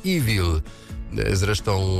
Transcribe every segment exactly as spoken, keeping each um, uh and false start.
Evil. Zresztą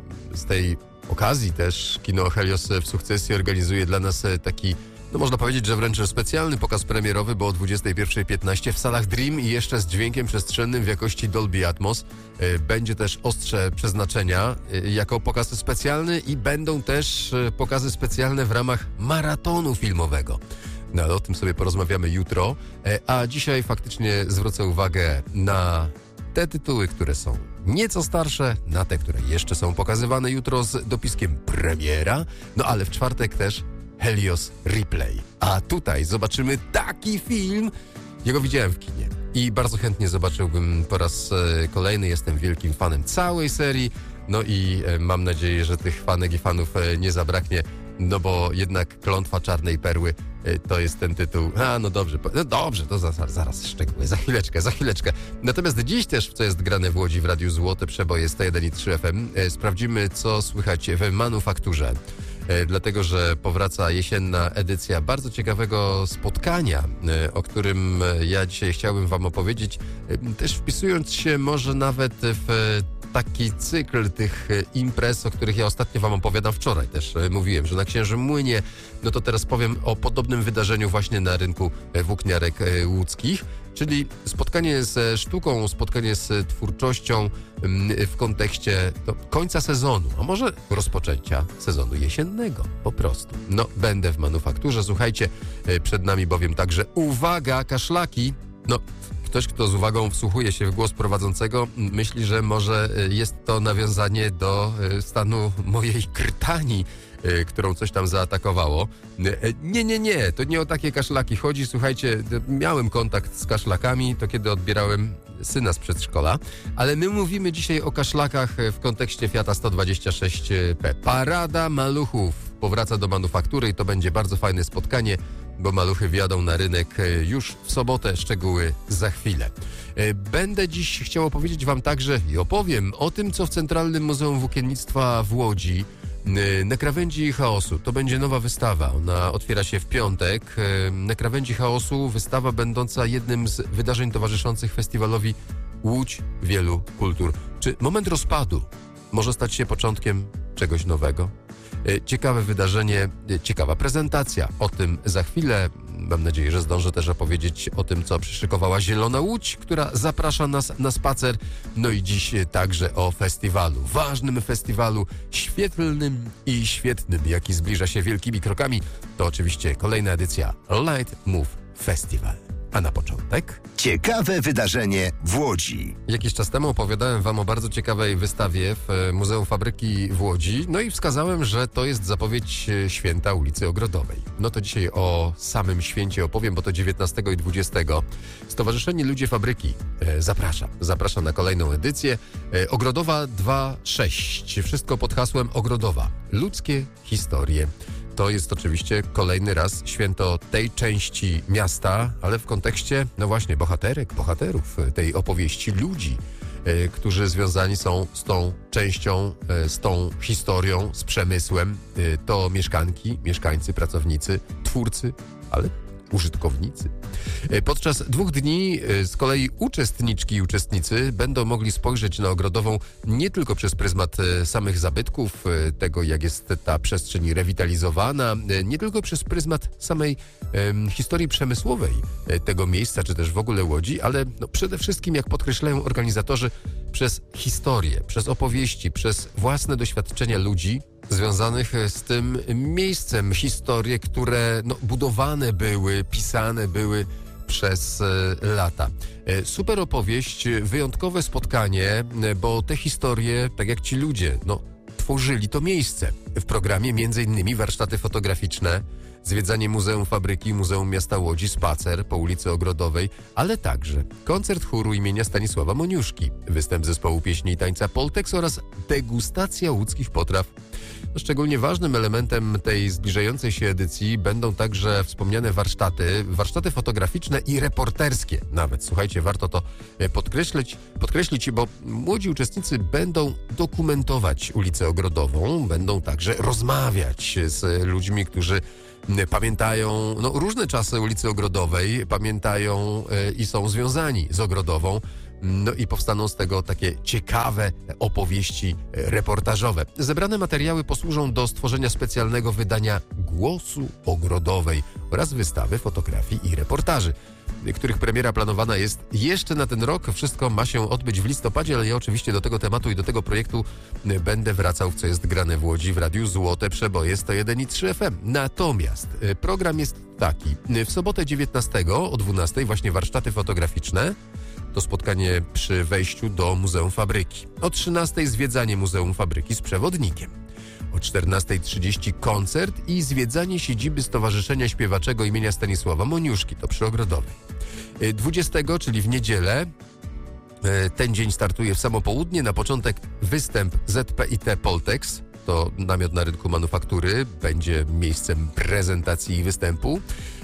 z tej okazji też kino Helios w sukcesji organizuje dla nas taki, no można powiedzieć, że wręcz specjalny pokaz premierowy, bo o dwudziestej pierwszej piętnaście w salach Dream i jeszcze z dźwiękiem przestrzennym w jakości Dolby Atmos. Będzie też Ostrze Przeznaczenia jako pokaz specjalny i będą też pokazy specjalne w ramach maratonu filmowego. No ale o tym sobie porozmawiamy jutro, a dzisiaj faktycznie zwrócę uwagę na te tytuły, które są nieco starsze, na te, które jeszcze są pokazywane jutro z dopiskiem premiera, no ale w czwartek też Helios Replay. A tutaj zobaczymy taki film, ja go widziałem w kinie i bardzo chętnie zobaczyłbym po raz kolejny, jestem wielkim fanem całej serii, no i mam nadzieję, że tych fanek i fanów nie zabraknie, no bo jednak Klątwa Czarnej Perły to jest ten tytuł. A, no dobrze, no dobrze, to zaraz, zaraz szczegóły, za chwileczkę, za chwileczkę. Natomiast dziś też, co jest grane w Łodzi w Radiu Złote Przeboje sto jeden i trzy F M, sprawdzimy, co słychać w Manufakturze. Dlatego, że powraca jesienna edycja bardzo ciekawego spotkania, o którym ja dzisiaj chciałbym wam opowiedzieć, też wpisując się może nawet w taki cykl tych imprez, o których ja ostatnio wam opowiadam. Wczoraj też mówiłem, że na Księżym Młynie, no to teraz powiem o podobnym wydarzeniu właśnie na rynku włókniarek łódzkich, czyli spotkanie ze sztuką, spotkanie z twórczością w kontekście no, końca sezonu, a może rozpoczęcia sezonu jesiennego po prostu. No, będę w Manufakturze, słuchajcie, przed nami bowiem także, uwaga, kaszlaki, no ktoś, kto z uwagą wsłuchuje się w głos prowadzącego, myśli, że może jest to nawiązanie do stanu mojej krtani, którą coś tam zaatakowało. Nie, nie, nie, to nie o takie kaszlaki chodzi. Słuchajcie, miałem kontakt z kaszlakami, to kiedy odbierałem syna z przedszkola, ale my mówimy dzisiaj o kaszlakach w kontekście Fiata sto dwadzieścia sześć P. Parada maluchów powraca do Manufaktury i to będzie bardzo fajne spotkanie, bo maluchy wjadą na rynek już w sobotę, szczegóły za chwilę. Będę dziś chciał opowiedzieć wam także i opowiem o tym, co w Centralnym Muzeum Włókiennictwa w Łodzi na krawędzi chaosu. To będzie nowa wystawa. Ona otwiera się w piątek. Na krawędzi chaosu wystawa będąca jednym z wydarzeń towarzyszących festiwalowi Łódź Wielu Kultur. Czy moment rozpadu może stać się początkiem czegoś nowego? Ciekawe wydarzenie, ciekawa prezentacja. O tym za chwilę. Mam nadzieję, że zdążę też opowiedzieć o tym, co przyszykowała Zielona Łódź, która zaprasza nas na spacer. No i dziś także o festiwalu. Ważnym festiwalu, świetlnym i świetnym, jaki zbliża się wielkimi krokami. To oczywiście kolejna edycja Light Move Festival. A na początek... Ciekawe wydarzenie w Łodzi. Jakiś czas temu opowiadałem wam o bardzo ciekawej wystawie w Muzeum Fabryki w Łodzi, no i wskazałem, że to jest zapowiedź święta ulicy Ogrodowej. No to dzisiaj o samym święcie opowiem, bo to dziewiętnastego i dwudziestego Stowarzyszenie Ludzie Fabryki e, zaprasza. Zaprasza na kolejną edycję. E, Ogrodowa dwa sześć. Wszystko pod hasłem Ogrodowa. Ludzkie historie. To jest oczywiście kolejny raz święto tej części miasta, ale w kontekście, no właśnie, bohaterek, bohaterów tej opowieści, ludzi, y, którzy związani są z tą częścią, y, z tą historią, z przemysłem. Y, to mieszkanki, mieszkańcy, pracownicy, twórcy, ale użytkownicy. Podczas dwóch dni z kolei uczestniczki i uczestnicy będą mogli spojrzeć na Ogrodową nie tylko przez pryzmat samych zabytków, tego jak jest ta przestrzeń rewitalizowana, nie tylko przez pryzmat samej um, historii przemysłowej tego miejsca, czy też w ogóle Łodzi, ale no, przede wszystkim, jak podkreślają organizatorzy, przez historię, przez opowieści, przez własne doświadczenia ludzi związanych z tym miejscem, historie, które no, budowane były, pisane były przez e, lata. E, super opowieść, wyjątkowe spotkanie, bo te historie, tak jak ci ludzie, no, tworzyli to miejsce. W programie między innymi warsztaty fotograficzne, zwiedzanie Muzeum Fabryki, Muzeum Miasta Łodzi, spacer po ulicy Ogrodowej, ale także koncert chóru imienia Stanisława Moniuszki, występ zespołu pieśni i tańca Poltex oraz degustacja łódzkich potraw. Szczególnie ważnym elementem tej zbliżającej się edycji będą także wspomniane warsztaty, warsztaty fotograficzne i reporterskie nawet. Słuchajcie, warto to podkreślić, podkreślić, bo młodzi uczestnicy będą dokumentować ulicę Ogrodową, będą także rozmawiać z ludźmi, którzy pamiętają no, różne czasy ulicy Ogrodowej, pamiętają y, i są związani z Ogrodową. No i powstaną z tego takie ciekawe opowieści reportażowe. Zebrane materiały posłużą do stworzenia specjalnego wydania Głosu Ogrodowej oraz wystawy fotografii i reportaży, których premiera planowana jest jeszcze na ten rok. Wszystko ma się odbyć w listopadzie, ale ja oczywiście do tego tematu i do tego projektu będę wracał w Co jest grane w Łodzi w Radiu Złote Przeboje sto jeden i trzy F M. Natomiast program jest taki. W sobotę dziewiętnastego o dwunastej właśnie warsztaty fotograficzne. To spotkanie przy wejściu do Muzeum Fabryki. O trzynastej zwiedzanie Muzeum Fabryki z przewodnikiem. O czternastej trzydzieści koncert i zwiedzanie siedziby Stowarzyszenia Śpiewaczego imienia Stanisława Moniuszki, to przy Ogrodowej. dwudziestego, czyli w niedzielę, ten dzień startuje w samo południe. Na początek występ Z P I T Poltex, to namiot na rynku manufaktury, będzie miejscem prezentacji i występu.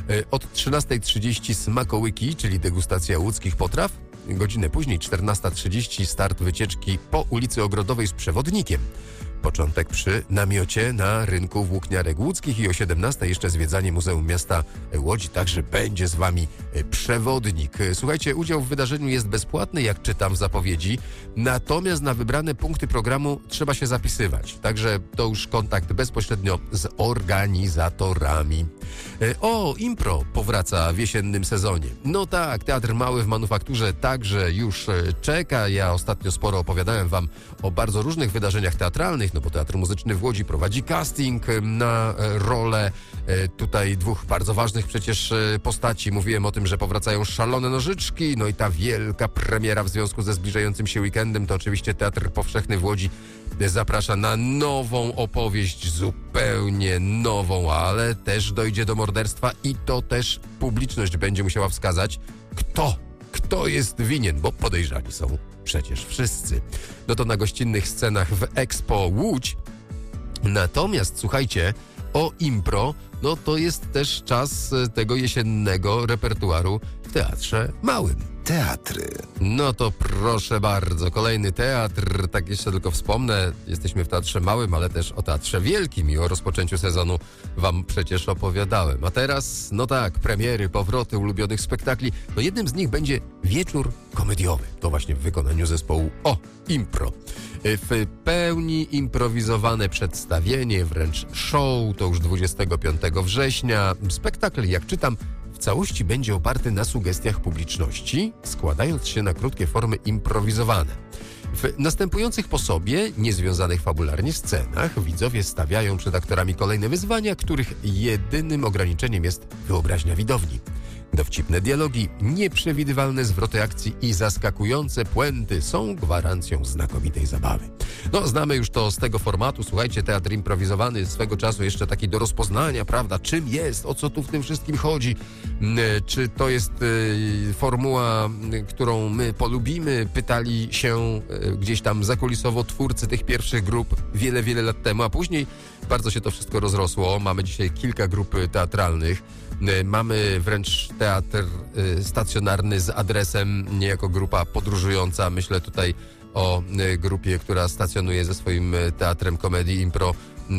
Od trzynastej trzydzieści smakołyki, czyli degustacja łódzkich potraw. Godzinę później, czternasta trzydzieści, start wycieczki po ulicy Ogrodowej z przewodnikiem. Początek przy namiocie na rynku włókniarek łódzkich i o siedemnastej jeszcze zwiedzanie Muzeum Miasta Łodzi, także będzie z wami przewodnik. Słuchajcie, udział w wydarzeniu jest bezpłatny, jak czytam w zapowiedzi, natomiast na wybrane punkty programu trzeba się zapisywać, także to już kontakt bezpośrednio z organizatorami. O, impro powraca w jesiennym sezonie. No tak, Teatr Mały w Manufakturze także już czeka. Ja ostatnio sporo opowiadałem wam o bardzo różnych wydarzeniach teatralnych, no bo Teatr Muzyczny w Łodzi prowadzi casting na rolę tutaj dwóch bardzo ważnych przecież postaci. Mówiłem o tym, że powracają Szalone Nożyczki, no i ta wielka premiera w związku ze zbliżającym się weekendem to oczywiście Teatr Powszechny w Łodzi zaprasza na nową opowieść, zupełnie nową, ale też dojdzie do morderstwa i to też publiczność będzie musiała wskazać, kto, kto jest winien, bo podejrzani są przecież wszyscy. No to na gościnnych scenach w Expo Łódź. Natomiast słuchajcie, o impro, no to jest też czas tego jesiennego repertuaru w Teatrze Małym. Teatry. No to proszę bardzo, kolejny teatr, tak jeszcze tylko wspomnę, jesteśmy w Teatrze Małym, ale też o Teatrze Wielkim i o rozpoczęciu sezonu wam przecież opowiadałem. A teraz, no tak, premiery, powroty ulubionych spektakli. No jednym z nich będzie Wieczór Komediowy. To właśnie w wykonaniu zespołu O Impro. W pełni improwizowane przedstawienie, wręcz show, to już dwudziestego piątego września. Spektakl, jak czytam, w całości będzie oparty na sugestiach publiczności, składając się na krótkie formy improwizowane. W następujących po sobie, niezwiązanych fabularnie scenach, widzowie stawiają przed aktorami kolejne wyzwania, których jedynym ograniczeniem jest wyobraźnia widowni. Dowcipne dialogi, nieprzewidywalne zwroty akcji i zaskakujące puenty są gwarancją znakomitej zabawy. No, znamy już to z tego formatu. Słuchajcie, teatr improwizowany swego czasu jeszcze taki do rozpoznania, prawda? Czym jest? O co tu w tym wszystkim chodzi? Czy to jest y, formuła, y, którą my polubimy? Pytali się y, gdzieś tam zakulisowo twórcy tych pierwszych grup wiele, wiele lat temu, a później bardzo się to wszystko rozrosło. Mamy dzisiaj kilka grup teatralnych. Mamy wręcz teatr stacjonarny z adresem, niejako grupa podróżująca. Myślę tutaj o grupie, która stacjonuje ze swoim teatrem komedii impro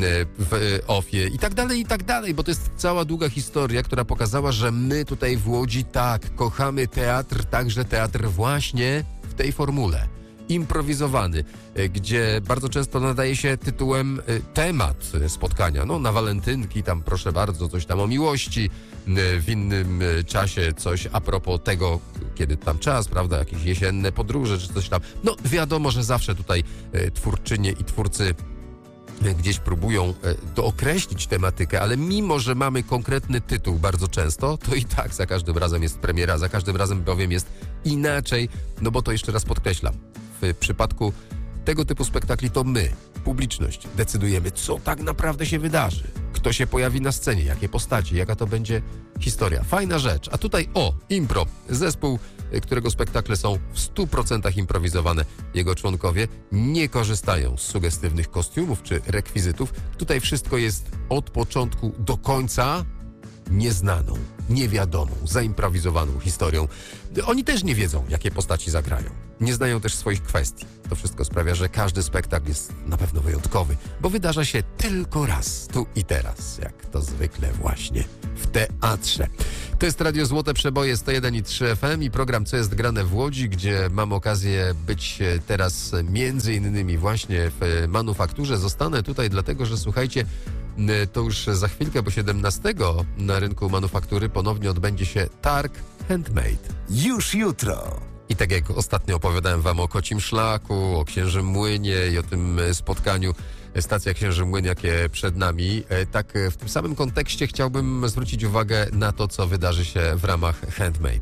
w Ofie i tak dalej, i tak dalej, bo to jest cała długa historia, która pokazała, że my tutaj w Łodzi tak kochamy teatr, także teatr właśnie w tej formule. Improwizowany, gdzie bardzo często nadaje się tytułem temat spotkania. No na walentynki tam proszę bardzo, coś tam o miłości, w innym czasie coś a propos tego, kiedy tam czas, prawda, jakieś jesienne podróże czy coś tam. No wiadomo, że zawsze tutaj twórczynie i twórcy gdzieś próbują dookreślić tematykę, ale mimo, że mamy konkretny tytuł bardzo często, to i tak za każdym razem jest premiera, za każdym razem bowiem jest inaczej, no bo to jeszcze raz podkreślam, w przypadku tego typu spektakli to my, publiczność, decydujemy, co tak naprawdę się wydarzy, kto się pojawi na scenie, jakie postaci, jaka to będzie historia. Fajna rzecz. A tutaj o, impro, zespół, którego spektakle są w stu procentach improwizowane. Jego członkowie nie korzystają z sugestywnych kostiumów czy rekwizytów. Tutaj wszystko jest od początku do końca nieznaną, niewiadomą, zaimprowizowaną historią. Oni też nie wiedzą, jakie postaci zagrają. Nie znają też swoich kwestii. To wszystko sprawia, że każdy spektakl jest na pewno wyjątkowy, bo wydarza się tylko raz, tu i teraz, jak to zwykle właśnie w teatrze. To jest Radio Złote Przeboje sto jeden i trzy F M i program Co jest grane w Łodzi, gdzie mam okazję być teraz między innymi właśnie w manufakturze. Zostanę tutaj dlatego, że słuchajcie, to już za chwilkę, bo siedemnastego na rynku manufaktury ponownie odbędzie się targ Handmade. Już jutro. I tak jak ostatnio opowiadałem wam o Kocim Szlaku, o Księżym Młynie i o tym spotkaniu stacja Księży Młyn, jakie przed nami, tak w tym samym kontekście chciałbym zwrócić uwagę na to, co wydarzy się w ramach Handmade.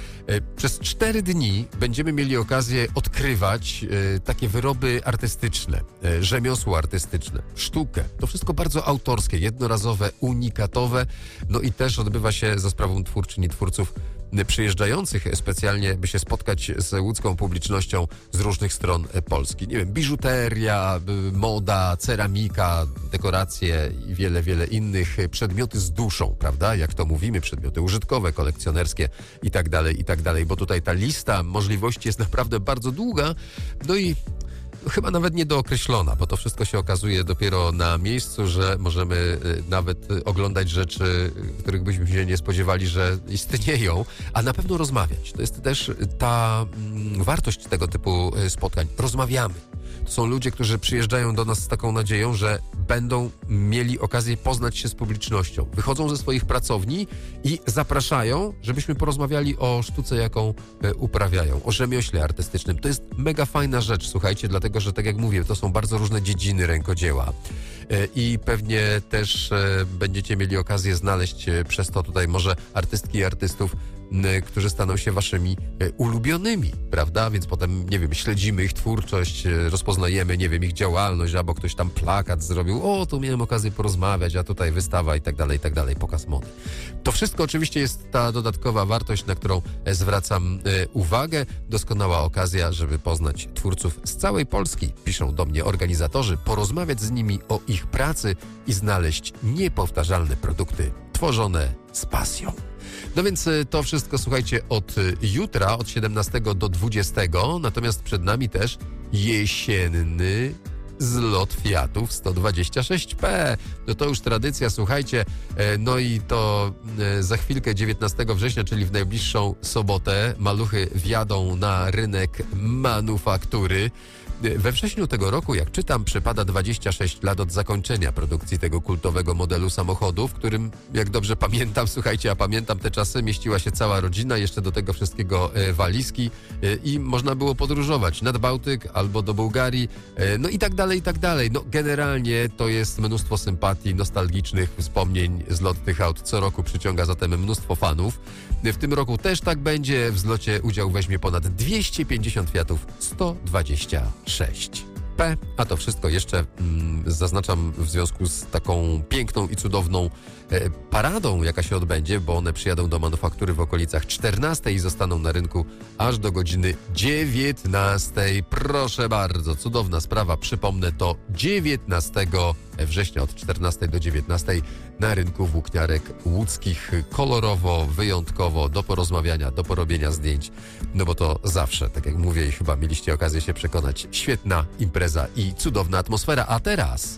Przez cztery dni będziemy mieli okazję odkrywać takie wyroby artystyczne, rzemiosło artystyczne, sztukę. To wszystko bardzo autorskie, jednorazowe, unikatowe. No i też odbywa się za sprawą twórczyń i twórców przyjeżdżających specjalnie, by się spotkać z łódzką publicznością z różnych stron Polski. Nie wiem, biżuteria, moda, ceramika, dekoracje i wiele, wiele innych. Przedmioty z duszą, prawda? Jak to mówimy, przedmioty użytkowe, kolekcjonerskie i tak dalej, i tak dalej. Bo tutaj ta lista możliwości jest naprawdę bardzo długa. No i chyba nawet niedookreślona, bo to wszystko się okazuje dopiero na miejscu, że możemy y, nawet y, oglądać rzeczy, y, których byśmy się nie spodziewali, że istnieją, a na pewno rozmawiać. To jest też ta mm, wartość tego typu y, spotkań. Rozmawiamy. To są ludzie, którzy przyjeżdżają do nas z taką nadzieją, że będą mieli okazję poznać się z publicznością. Wychodzą ze swoich pracowni i zapraszają, żebyśmy porozmawiali o sztuce, jaką e, uprawiają, o rzemiośle artystycznym. To jest mega fajna rzecz, słuchajcie, dlatego, że tak jak mówię, to są bardzo różne dziedziny rękodzieła. E, I pewnie też e, będziecie mieli okazję znaleźć e, przez to tutaj może artystki i artystów, którzy staną się waszymi ulubionymi, prawda? Więc potem, nie wiem, śledzimy ich twórczość, rozpoznajemy, nie wiem, ich działalność, albo ktoś tam plakat zrobił, o, tu miałem okazję porozmawiać, a tutaj wystawa i tak dalej, i tak dalej, pokaz mody. To wszystko oczywiście jest ta dodatkowa wartość, na którą zwracam uwagę. Doskonała okazja, żeby poznać twórców z całej Polski. Piszą do mnie organizatorzy, porozmawiać z nimi o ich pracy i znaleźć niepowtarzalne produkty tworzone z pasją. No więc to wszystko, słuchajcie, od jutra, od siedemnastego do dwudziestego, natomiast przed nami też jesienny zlot Fiatów sto dwadzieścia sześć P. No to już tradycja, słuchajcie, no i to za chwilkę dziewiętnastego września, czyli w najbliższą sobotę, maluchy wjadą na rynek manufaktury. We wrześniu tego roku, jak czytam, przypada dwadzieścia sześć lat od zakończenia produkcji tego kultowego modelu samochodu, w którym, jak dobrze pamiętam, słuchajcie, a pamiętam te czasy, mieściła się cała rodzina, jeszcze do tego wszystkiego e, walizki e, i można było podróżować nad Bałtyk albo do Bułgarii, e, no i tak dalej, i tak dalej. No generalnie to jest mnóstwo sympatii, nostalgicznych wspomnień. Zlot tych aut co roku przyciąga zatem mnóstwo fanów. W tym roku też tak będzie. W zlocie udział weźmie ponad dwieście pięćdziesiąt Fiatów sto dwadzieścia sześć P, a to wszystko jeszcze mm, zaznaczam w związku z taką piękną i cudowną e, paradą, jaka się odbędzie, bo one przyjadą do manufaktury w okolicach czternastej i zostaną na rynku aż do godziny dziewiętnastej. Proszę bardzo, cudowna sprawa, przypomnę, to dziewiętnastego września od czternastej do dziewiętnastej na rynku włókniarek łódzkich. Kolorowo, wyjątkowo, do porozmawiania, do porobienia zdjęć, no bo to zawsze, tak jak mówię i chyba mieliście okazję się przekonać, świetna impreza i cudowna atmosfera. A teraz...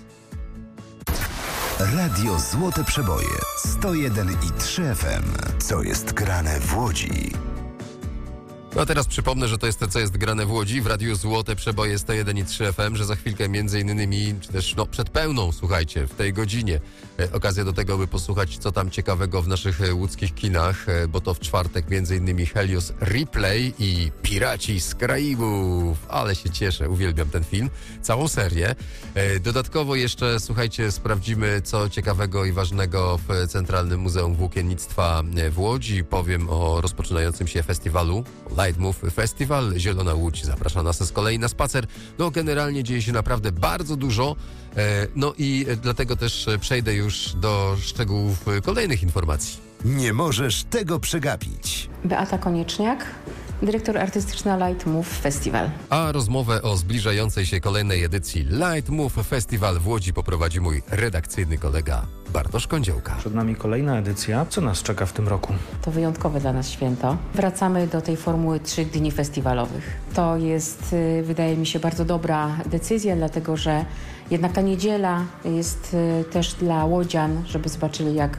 Radio Złote Przeboje sto jeden i trzy F M. Co jest grane w Łodzi? No a teraz przypomnę, że to jest to, co jest grane w Łodzi w Radiu Złote Przeboje sto jeden i trzy F M, że za chwilkę między innymi, czy też no przed pełną, słuchajcie, w tej godzinie e, okazja do tego, by posłuchać, co tam ciekawego w naszych e, łódzkich kinach, e, bo to w czwartek między innymi Helios Replay i Piraci z Karaibów. Ale się cieszę, uwielbiam ten film, całą serię. E, dodatkowo jeszcze, słuchajcie, sprawdzimy, co ciekawego i ważnego w Centralnym Muzeum Włókiennictwa w Łodzi. Powiem o rozpoczynającym się festiwalu Light Move Festival. Zielona Łódź zaprasza nas z kolei na spacer. No generalnie dzieje się naprawdę bardzo dużo. No i dlatego też przejdę już do szczegółów kolejnych informacji. Nie możesz tego przegapić. Beata Konieczniak, dyrektor artystyczna Light Move Festival. A rozmowę o zbliżającej się kolejnej edycji Light Move Festival w Łodzi poprowadzi mój redakcyjny kolega Bartosz Kądziołka. Przed nami kolejna edycja. Co nas czeka w tym roku? To wyjątkowe dla nas święto. Wracamy do tej formuły trzech dni festiwalowych. To jest, wydaje mi się, bardzo dobra decyzja, dlatego że jednak ta niedziela jest też dla łodzian, żeby zobaczyli, jak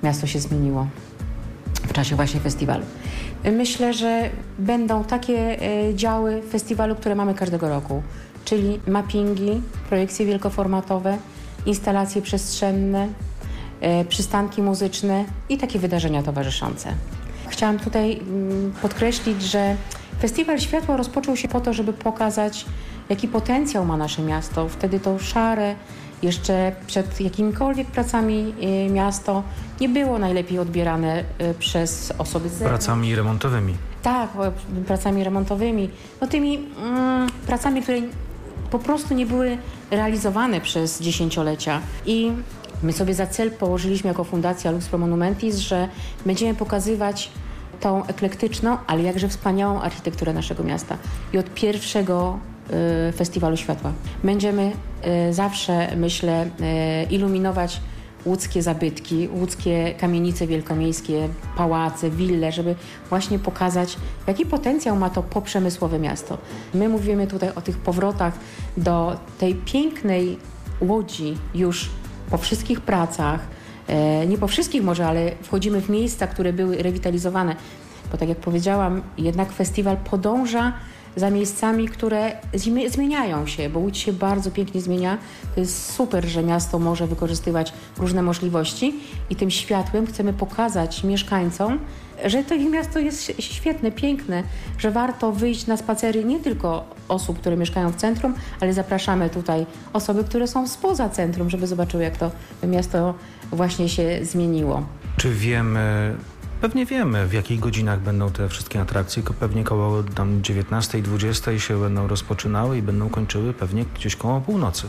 miasto się zmieniło w czasie właśnie festiwalu. Myślę, że będą takie działy festiwalu, które mamy każdego roku, czyli mappingi, projekcje wielkoformatowe, instalacje przestrzenne, przystanki muzyczne i takie wydarzenia towarzyszące. Chciałam tutaj podkreślić, że Festiwal Światła rozpoczął się po to, żeby pokazać, jaki potencjał ma nasze miasto. Wtedy to szare, jeszcze przed jakimikolwiek pracami miasto nie było najlepiej odbierane przez osoby z zewnątrz. Pracami remontowymi. Tak, pracami remontowymi. No tymi mm, pracami, które po prostu nie były realizowane przez dziesięciolecia. I my sobie za cel położyliśmy jako Fundacja Lux Pro Monumentis, że będziemy pokazywać tą eklektyczną, ale jakże wspaniałą architekturę naszego miasta. I od pierwszego y, Festiwalu Światła będziemy y, zawsze, myślę, y, iluminować łódzkie zabytki, łódzkie kamienice wielkomiejskie, pałace, wille, żeby właśnie pokazać, jaki potencjał ma to poprzemysłowe miasto. My mówimy tutaj o tych powrotach do tej pięknej Łodzi już po wszystkich pracach, e, nie po wszystkich może, ale wchodzimy w miejsca, które były rewitalizowane, bo tak jak powiedziałam, jednak festiwal podąża za miejscami, które zmieniają się, bo Łódź się bardzo pięknie zmienia. To jest super, że miasto może wykorzystywać różne możliwości i tym światłem chcemy pokazać mieszkańcom, że to ich miasto jest świetne, piękne, że warto wyjść na spacery nie tylko osób, które mieszkają w centrum, ale zapraszamy tutaj osoby, które są spoza centrum, żeby zobaczyły, jak to miasto właśnie się zmieniło. Czy wiemy... Pewnie wiemy, w jakich godzinach będą te wszystkie atrakcje. Pewnie koło tam dziewiętnastej, dwudziestej się będą rozpoczynały i będą kończyły pewnie gdzieś koło północy.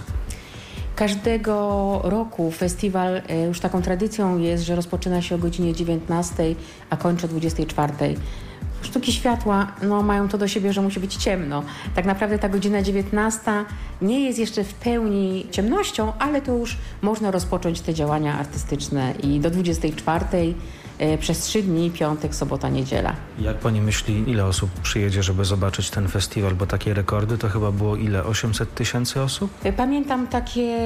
Każdego roku festiwal, już taką tradycją jest, że rozpoczyna się o godzinie dziewiętnastej, a kończy o dwudziestej czwartej. Sztuki światła no, mają to do siebie, że musi być ciemno. Tak naprawdę ta godzina dziewiętnasta nie jest jeszcze w pełni ciemnością, ale to już można rozpocząć te działania artystyczne i do dwudziestej czwartej e, przez trzy dni, piątek, sobota, niedziela. Jak pani myśli, ile osób przyjedzie, żeby zobaczyć ten festiwal? Bo takie rekordy to chyba było ile? osiemset tysięcy osób? Pamiętam takie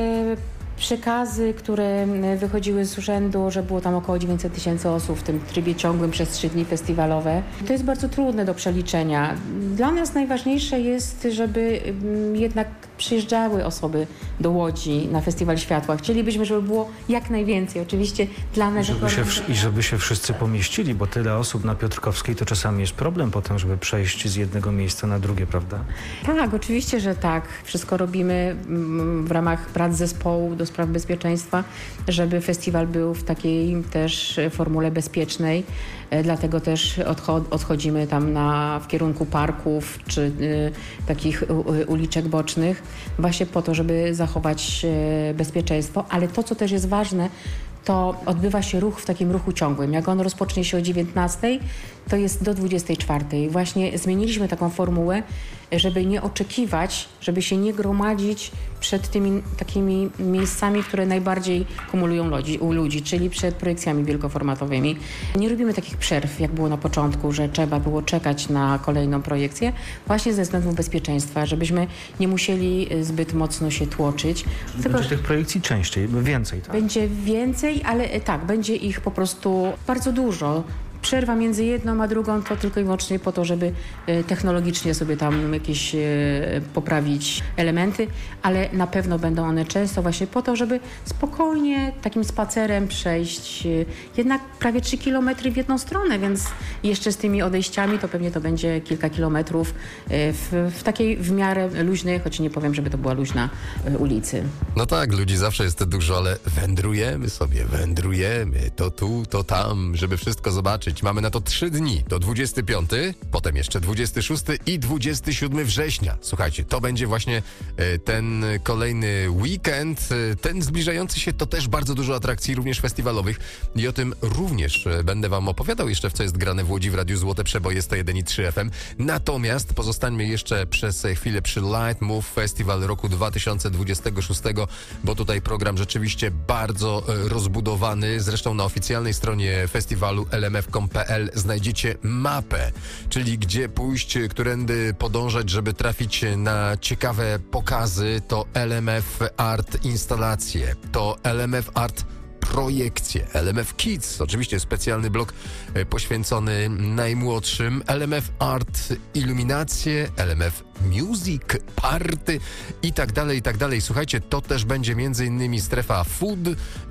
przekazy, które wychodziły z urzędu, że było tam około dziewięćset tysięcy osób w tym trybie ciągłym przez trzy dni festiwalowe. To jest bardzo trudne do przeliczenia. Dla nas najważniejsze jest, żeby jednak przyjeżdżały osoby do Łodzi na Festiwal Światła. Chcielibyśmy, żeby było jak najwięcej. Oczywiście dla nas... I żeby, się, I żeby się wszyscy pomieścili, bo tyle osób na Piotrkowskiej to czasami jest problem potem, żeby przejść z jednego miejsca na drugie, prawda? Tak, oczywiście, że tak. Wszystko robimy w ramach prac zespołu do spraw bezpieczeństwa, żeby festiwal był w takiej też formule bezpiecznej. Dlatego też odcho- odchodzimy tam na, w kierunku parków czy y, takich y, uliczek bocznych właśnie po to, żeby zachować y, bezpieczeństwo. Ale to, co też jest ważne, to odbywa się ruch w takim ruchu ciągłym. Jak on rozpocznie się o dziewiętnastej, to jest do dwudziestej czwartej. Właśnie zmieniliśmy taką formułę, żeby nie oczekiwać, żeby się nie gromadzić przed tymi takimi miejscami, które najbardziej kumulują ludzi, u ludzi, czyli przed projekcjami wielkoformatowymi. Nie robimy takich przerw, jak było na początku, że trzeba było czekać na kolejną projekcję, właśnie ze względów bezpieczeństwa, żebyśmy nie musieli zbyt mocno się tłoczyć. Tylko będzie tych projekcji częściej, więcej, tak? Będzie więcej, ale tak, będzie ich po prostu bardzo dużo. Przerwa między jedną a drugą to tylko i wyłącznie po to, żeby technologicznie sobie tam jakieś poprawić elementy, ale na pewno będą one często właśnie po to, żeby spokojnie takim spacerem przejść jednak prawie trzy kilometry w jedną stronę, więc jeszcze z tymi odejściami to pewnie to będzie kilka kilometrów w, w takiej w miarę luźnej, choć nie powiem, żeby to była luźna ulicy. No tak, ludzi zawsze jest dużo, ale wędrujemy sobie, wędrujemy to tu, to tam, żeby wszystko zobaczyć. Mamy na to trzy dni, do dwudziestego piątego, potem jeszcze dwudziestego szóstego i dwudziestego siódmego września. Słuchajcie, to będzie właśnie e, ten kolejny weekend, e, ten zbliżający się, to też bardzo dużo atrakcji, również festiwalowych i o tym również e, będę wam opowiadał jeszcze w Co jest grane w Łodzi w Radiu Złote Przeboje sto jeden i trzy F M. Natomiast pozostańmy jeszcze przez chwilę przy Light Move Festival roku dwa tysiące dwudziestego szóstego, bo tutaj program rzeczywiście bardzo e, rozbudowany. Zresztą na oficjalnej stronie festiwalu L M F kropka com kropka p l znajdziecie mapę, czyli gdzie pójść, którędy podążać, żeby trafić na ciekawe pokazy. To L M F Art instalacje, to L M F Art projekcje, L M F Kids, oczywiście specjalny blok poświęcony najmłodszym, L M F Art, iluminacje, L M F Music, party i tak dalej, i tak dalej. Słuchajcie, to też będzie między innymi strefa food,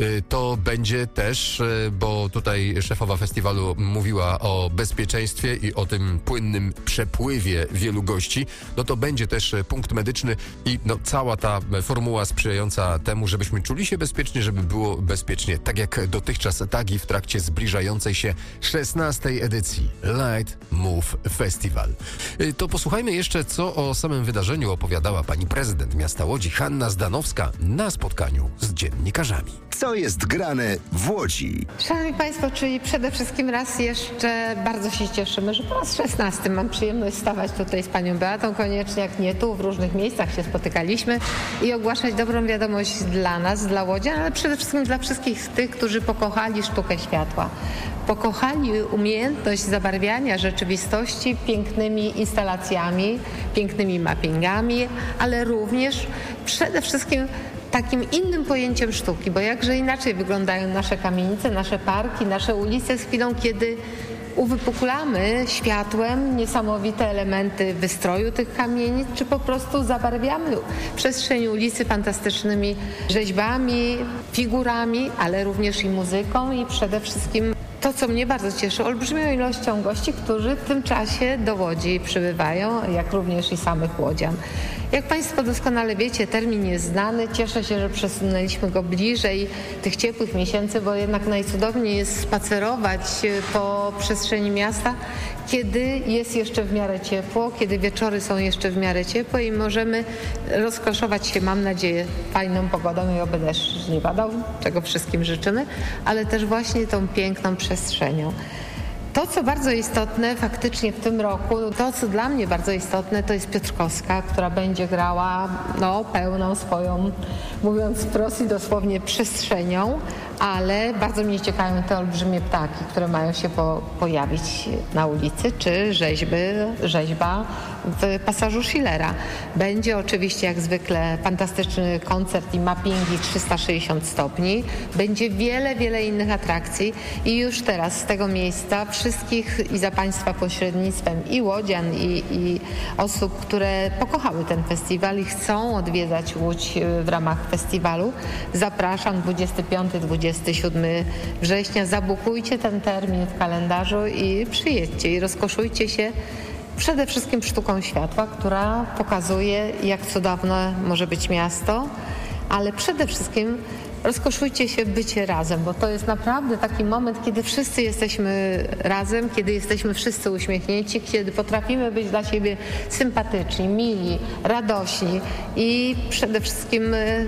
to będzie też, bo tutaj szefowa festiwalu mówiła o bezpieczeństwie i o tym płynnym przepływie wielu gości, no to będzie też punkt medyczny i no, cała ta formuła sprzyjająca temu, żebyśmy czuli się bezpiecznie, żeby było bezpiecznie, tak jak dotychczas, tak i w trakcie zbliżającej się szesnastej edycji Light Move Festival. To posłuchajmy jeszcze, co o samym wydarzeniu opowiadała pani prezydent miasta Łodzi Hanna Zdanowska na spotkaniu z dziennikarzami. Co jest grane w Łodzi? Szanowni Państwo, czyli przede wszystkim raz jeszcze bardzo się cieszymy, że po raz szesnasty mam przyjemność stawać tutaj z panią Beatą Konieczniak, nie tu, w różnych miejscach się spotykaliśmy i ogłaszać dobrą wiadomość dla nas, dla Łodzian, ale przede wszystkim dla wszystkich tych, którzy pokochali sztukę światła. Pokochali umiejętność zabarwiania rzeczywistości pięknymi instalacjami, pięknymi mappingami, ale również przede wszystkim takim innym pojęciem sztuki, bo jakże inaczej wyglądają nasze kamienice, nasze parki, nasze ulice z chwilą, kiedy uwypuklamy światłem niesamowite elementy wystroju tych kamienic, czy po prostu zabarwiamy przestrzeń ulicy fantastycznymi rzeźbami, figurami, ale również i muzyką i przede wszystkim to, co mnie bardzo cieszy, olbrzymią ilością gości, którzy w tym czasie do Łodzi przybywają, jak również i samych łodzian. Jak Państwo doskonale wiecie, termin jest znany. Cieszę się, że przesunęliśmy go bliżej tych ciepłych miesięcy, bo jednak najcudowniej jest spacerować po przestrzeni miasta, kiedy jest jeszcze w miarę ciepło, kiedy wieczory są jeszcze w miarę ciepłe i możemy rozkoszować się, mam nadzieję, fajną pogodą i oby deszcz nie padał, czego wszystkim życzymy, ale też właśnie tą piękną przestrzenią. To, co bardzo istotne faktycznie w tym roku, to, co dla mnie bardzo istotne, to jest Piotrkowska, która będzie grała no, pełną swoją, mówiąc wprost i dosłownie, przestrzenią, ale bardzo mnie ciekawią te olbrzymie ptaki, które mają się po, pojawić na ulicy, czy rzeźby, rzeźba w pasażu Schillera. Będzie oczywiście jak zwykle fantastyczny koncert i mappingi trzysta sześćdziesiąt stopni. Będzie wiele, wiele innych atrakcji i już teraz z tego miejsca wszystkich i za Państwa pośrednictwem i łodzian, i, i osób, które pokochały ten festiwal i chcą odwiedzać Łódź w ramach festiwalu, zapraszam dwudziestego piątego do dwudziestego siódmego września. Zabukujcie ten termin w kalendarzu i przyjedźcie i rozkoszujcie się przede wszystkim sztuką światła, która pokazuje, jak cudowne może być miasto, ale przede wszystkim rozkoszujcie się bycie razem, bo to jest naprawdę taki moment, kiedy wszyscy jesteśmy razem, kiedy jesteśmy wszyscy uśmiechnięci, kiedy potrafimy być dla siebie sympatyczni, mili, radośni i przede wszystkim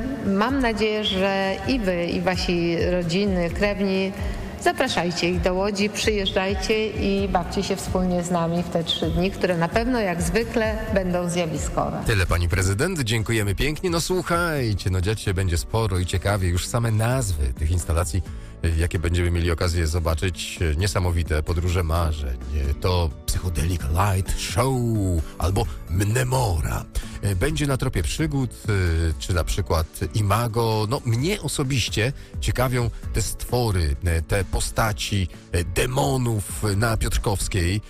mam nadzieję, że i wy, i wasi rodziny, krewni, zapraszajcie ich do Łodzi, przyjeżdżajcie i bawcie się wspólnie z nami w te trzy dni, które na pewno jak zwykle będą zjawiskowe. Tyle pani prezydent, dziękujemy pięknie. No słuchajcie, no dziać się będzie sporo i ciekawie. Już same nazwy tych instalacji, jakie będziemy mieli okazję zobaczyć, niesamowite podróże marzeń, to Psychedelic Light Show albo Mnemora. Będzie na tropie przygód, czy na przykład Imago. No mnie osobiście ciekawią te stwory, te postaci demonów na Piotrkowskiej,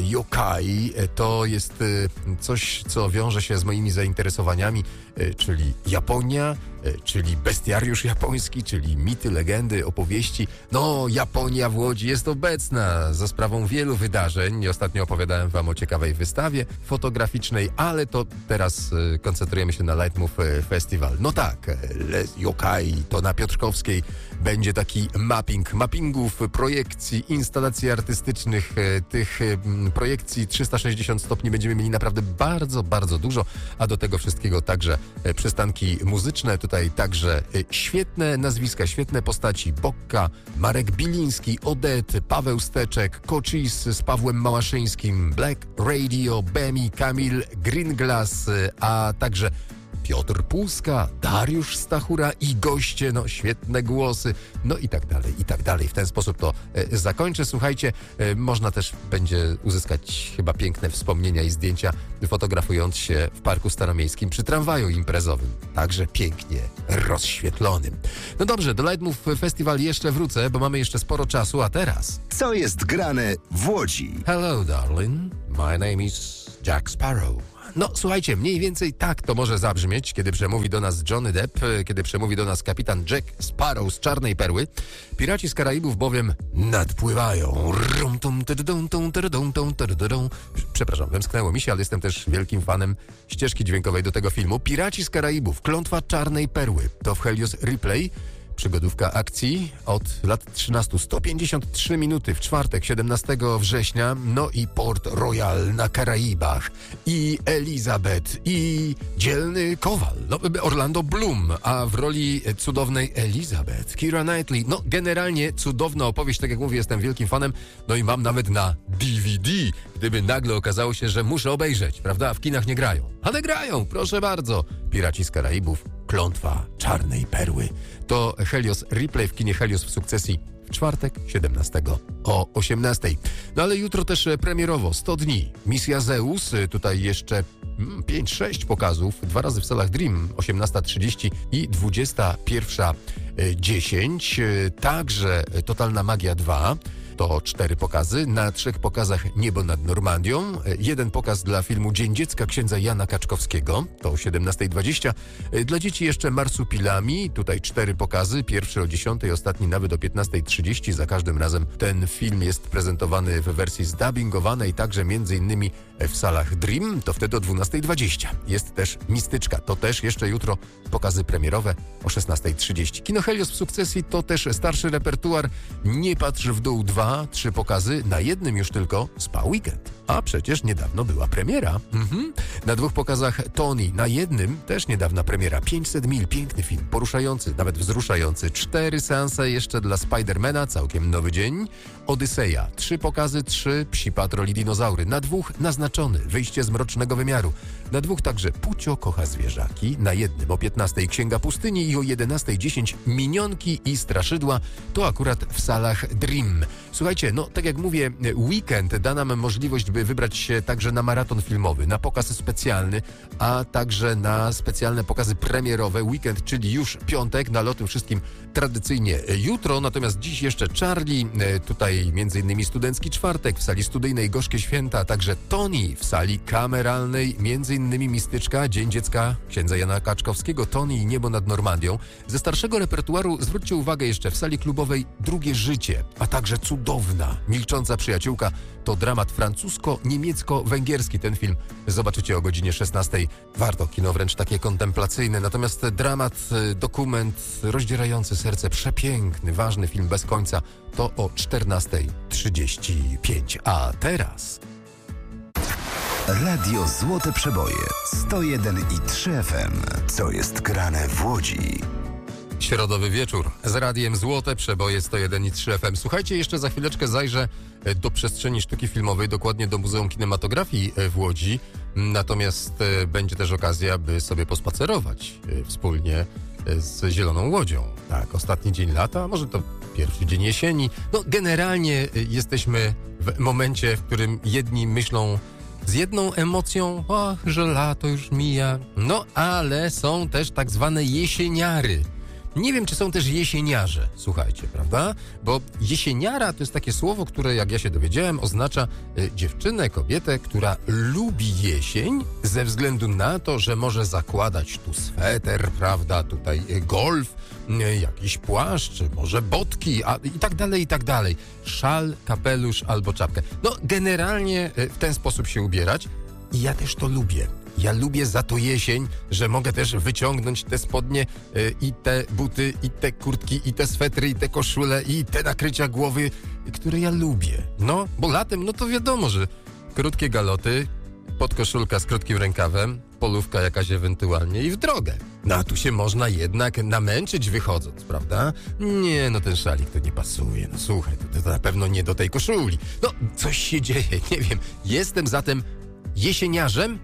yokai. To jest coś, co wiąże się z moimi zainteresowaniami, czyli Japonia, czyli bestiariusz japoński, czyli mity, legendy, opowieści. No, Japonia w Łodzi jest obecna za sprawą wielu wydarzeń. Ostatnio opowiadałem wam o ciekawej wystawie fotograficznej, ale to teraz y, koncentrujemy się na Light Move Festival. No tak, Les Yokai to na Piotrkowskiej będzie taki mapping, mappingów, projekcji, instalacji artystycznych, y, tych y, projekcji trzysta sześćdziesiąt stopni będziemy mieli naprawdę bardzo, bardzo dużo, a do tego wszystkiego także y, przystanki muzyczne. Tutaj także y, świetne nazwiska, świetne postaci. Bokka, Marek Biliński, Odet, Paweł Steczek, Kocis z Pawłem Małaszyńskim, Black Radio, Bemi, Kamil, Greenglass, a także Piotr Puska, Dariusz Stachura i goście, no świetne głosy, no i tak dalej, i tak dalej. W ten sposób to e, zakończę. Słuchajcie, e, można też będzie uzyskać chyba piękne wspomnienia i zdjęcia, fotografując się w Parku Staromiejskim przy tramwaju imprezowym, także pięknie rozświetlonym. No dobrze, do Lightmove Festival jeszcze wrócę, bo mamy jeszcze sporo czasu, a teraz... Co jest grane w Łodzi? Hello, darling. My name is Jack Sparrow. No, słuchajcie, mniej więcej tak to może zabrzmieć, kiedy przemówi do nas Johnny Depp, kiedy przemówi do nas kapitan Jack Sparrow z Czarnej Perły. Piraci z Karaibów bowiem nadpływają. Przepraszam, wymsknęło mi się, ale jestem też wielkim fanem ścieżki dźwiękowej do tego filmu. Piraci z Karaibów, Klątwa Czarnej Perły. To w Helios Replay. Przygodówka akcji od lat trzynastu. sto pięćdziesiąt trzy minuty w czwartek, siedemnastego września. No i Port Royal na Karaibach. I Elizabeth. I dzielny Kowal. No, Orlando Bloom. A w roli cudownej Elizabeth Keira Knightley. No generalnie cudowna opowieść. Tak jak mówię, jestem wielkim fanem. No i mam nawet na D V D. Gdyby nagle okazało się, że muszę obejrzeć. Prawda? W kinach nie grają. Ale grają. Proszę bardzo. Piraci z Karaibów. Klątwa Czarnej Perły. To Helios Replay w kinie Helios w Sukcesji w czwartek, siedemnastego o osiemnastej. No ale jutro też premierowo, sto dni. Misja Zeus, tutaj jeszcze pięć sześć pokazów, dwa razy w salach Dream, osiemnasta trzydzieści i dwudziesta pierwsza dziesięć. Także Totalna Magia dwa. To cztery pokazy. Na trzech pokazach Niebo nad Normandią. Jeden pokaz dla filmu Dzień Dziecka księdza Jana Kaczkowskiego. To o siedemnasta dwadzieścia. Dla dzieci jeszcze Marsupilami. Tutaj cztery pokazy. Pierwszy o dziesiątej, ostatni nawet o piętnasta trzydzieści. Za każdym razem ten film jest prezentowany w wersji zdubbingowanej, także między innymi w salach Dream. To wtedy o dwunasta dwadzieścia. Jest też Mistyczka. To też jeszcze jutro pokazy premierowe o szesnasta trzydzieści. Kino Helios w Sukcesji to też starszy repertuar. Nie patrz w dół dwa. Trzy pokazy, na jednym już tylko Spa Weekend. A przecież niedawno była premiera. Mhm. Na dwóch pokazach Tony, na jednym też niedawna premiera. pięćset mil, piękny film, poruszający, nawet wzruszający. Cztery seanse jeszcze dla Spidermana, całkiem nowy dzień. Odyseja, trzy pokazy, trzy Psi Patrol i Dinozaury. Na dwóch Naznaczony, Wyjście z Mrocznego Wymiaru. Na dwóch także Pucio kocha zwierzaki. Na jednym o piętnastej Księga Pustyni i o jedenasta dziesięć Minionki i Straszydła. To akurat w salach Dream. Słuchajcie, no tak jak mówię, weekend da nam możliwość, by wybrać się także na maraton filmowy, na pokaz specjalny, a także na specjalne pokazy premierowe. Weekend, czyli już piątek, no ale o tym wszystkim tradycyjnie jutro. Natomiast dziś jeszcze Charlie, tutaj między innymi Studencki Czwartek w sali studyjnej Gorzkie Święta, a także Tony w sali kameralnej, między innymi Mistyczka, Dzień Dziecka księdza Jana Kaczkowskiego, Tony i Niebo nad Normandią. Ze starszego repertuaru zwróćcie uwagę jeszcze w sali klubowej Drugie Życie, a także cudowna Milcząca Przyjaciółka. To dramat francusko-niemiecko-węgierski. Ten film zobaczycie o godzinie szesnastej. Warto, kino wręcz takie kontemplacyjne. Natomiast dramat, dokument rozdzierający serce, przepiękny, ważny film bez końca, to o czternasta trzydzieści pięć. A teraz... Radio Złote Przeboje, sto jeden i trzy F M. Co jest grane w Łodzi? Środowy wieczór z radiem Złote Przeboje sto jeden i trzy F M. Słuchajcie, jeszcze za chwileczkę zajrzę do przestrzeni sztuki filmowej, dokładnie do Muzeum Kinematografii w Łodzi. Natomiast będzie też okazja, by sobie pospacerować wspólnie z Zieloną Łodzią. Tak, ostatni dzień lata, może to pierwszy dzień jesieni. No generalnie jesteśmy w momencie, w którym jedni myślą z jedną emocją, o, że lato już mija. No ale są też tak zwane jesieniary. Nie wiem, czy są też jesieniarze, słuchajcie, prawda? Bo jesieniara to jest takie słowo, które, jak ja się dowiedziałem, oznacza y, dziewczynę, kobietę, która lubi jesień ze względu na to, że może zakładać tu sweter, prawda, tutaj y, golf, y, jakiś płaszcz, może botki, a, i tak dalej, i tak dalej. Szal, kapelusz albo czapkę. No, generalnie y, w ten sposób się ubierać i ja też to lubię. Ja lubię za to jesień, że mogę też wyciągnąć te spodnie yy, i te buty, i te kurtki, i te swetry, i te koszule, i te nakrycia głowy, które ja lubię. No, bo latem, no to wiadomo, że krótkie galoty, podkoszulka z krótkim rękawem, polówka jakaś ewentualnie i w drogę. No a tu się można jednak namęczyć wychodząc, prawda? Nie, no ten szalik to nie pasuje. No słuchaj, to, to na pewno nie do tej koszuli. No, coś się dzieje, nie wiem. Jestem zatem jesieniarzem,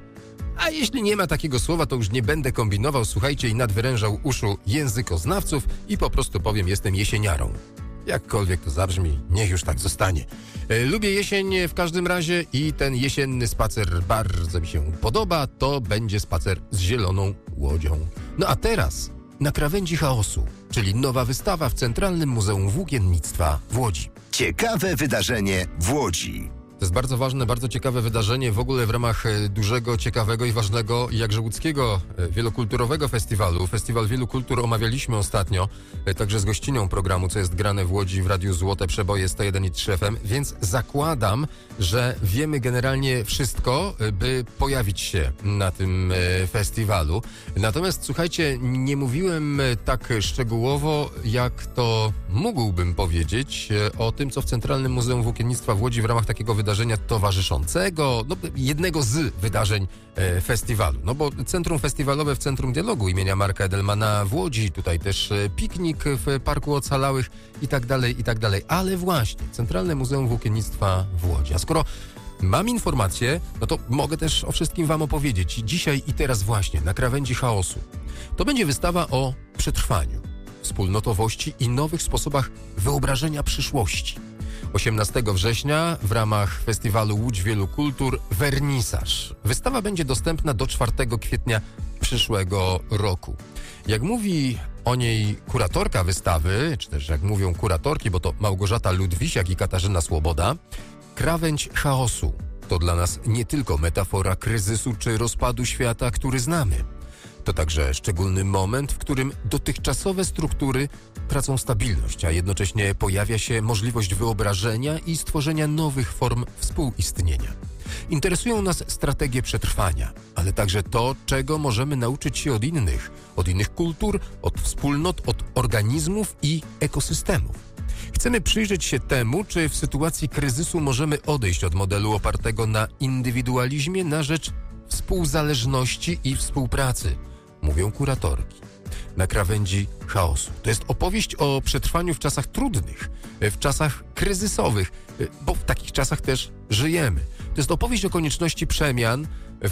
A jeśli nie ma takiego słowa, to już nie będę kombinował, słuchajcie, i nadwyrężał uszu językoznawców i po prostu powiem, jestem jesieniarą. Jakkolwiek to zabrzmi, niech już tak zostanie. E, lubię jesień w każdym razie i ten jesienny spacer bardzo mi się podoba. To będzie spacer z zieloną łodzią. No a teraz Na krawędzi chaosu, czyli nowa wystawa w Centralnym Muzeum Włókiennictwa w Łodzi. Ciekawe wydarzenie w Łodzi. To jest bardzo ważne, bardzo ciekawe wydarzenie w ogóle w ramach dużego, ciekawego i ważnego, jakże łódzkiego, wielokulturowego festiwalu. Festiwal Wielu Kultur omawialiśmy ostatnio, także z gościnią programu, co jest grane w Łodzi w Radiu Złote Przeboje sto jeden i trzy F M, więc zakładam, że wiemy generalnie wszystko, by pojawić się na tym festiwalu. Natomiast słuchajcie, nie mówiłem tak szczegółowo, jak to mógłbym powiedzieć o tym, co w Centralnym Muzeum Włókiennictwa w Łodzi w ramach takiego wydarzenia wydarzenia towarzyszącego, no, jednego z wydarzeń e, festiwalu. No bo Centrum Festiwalowe w Centrum Dialogu imienia Marka Edelmana w Łodzi, tutaj też e, piknik w Parku Ocalałych i tak dalej, i tak dalej. Ale właśnie, Centralne Muzeum Włókiennictwa w Łodzi. A skoro mam informacje, no to mogę też o wszystkim wam opowiedzieć. Dzisiaj i teraz właśnie, na krawędzi chaosu. To będzie wystawa o przetrwaniu, wspólnotowości i nowych sposobach wyobrażenia przyszłości. osiemnastego września w ramach festiwalu Łódź Wielu Kultur wernisaż. Wystawa będzie dostępna do czwartego kwietnia przyszłego roku. Jak mówi o niej kuratorka wystawy, czy też jak mówią kuratorki, bo to Małgorzata Ludwisiak i Katarzyna Słoboda, krawędź chaosu to dla nas nie tylko metafora kryzysu czy rozpadu świata, który znamy. To także szczególny moment, w którym dotychczasowe struktury tracą stabilność, a jednocześnie pojawia się możliwość wyobrażenia i stworzenia nowych form współistnienia. Interesują nas strategie przetrwania, ale także to, czego możemy nauczyć się od innych, od innych kultur, od wspólnot, od organizmów i ekosystemów. Chcemy przyjrzeć się temu, czy w sytuacji kryzysu możemy odejść od modelu opartego na indywidualizmie na rzecz współzależności i współpracy, mówią kuratorki. Na krawędzi chaosu. To jest opowieść o przetrwaniu w czasach trudnych, w czasach kryzysowych, bo w takich czasach też żyjemy. To jest opowieść o konieczności przemian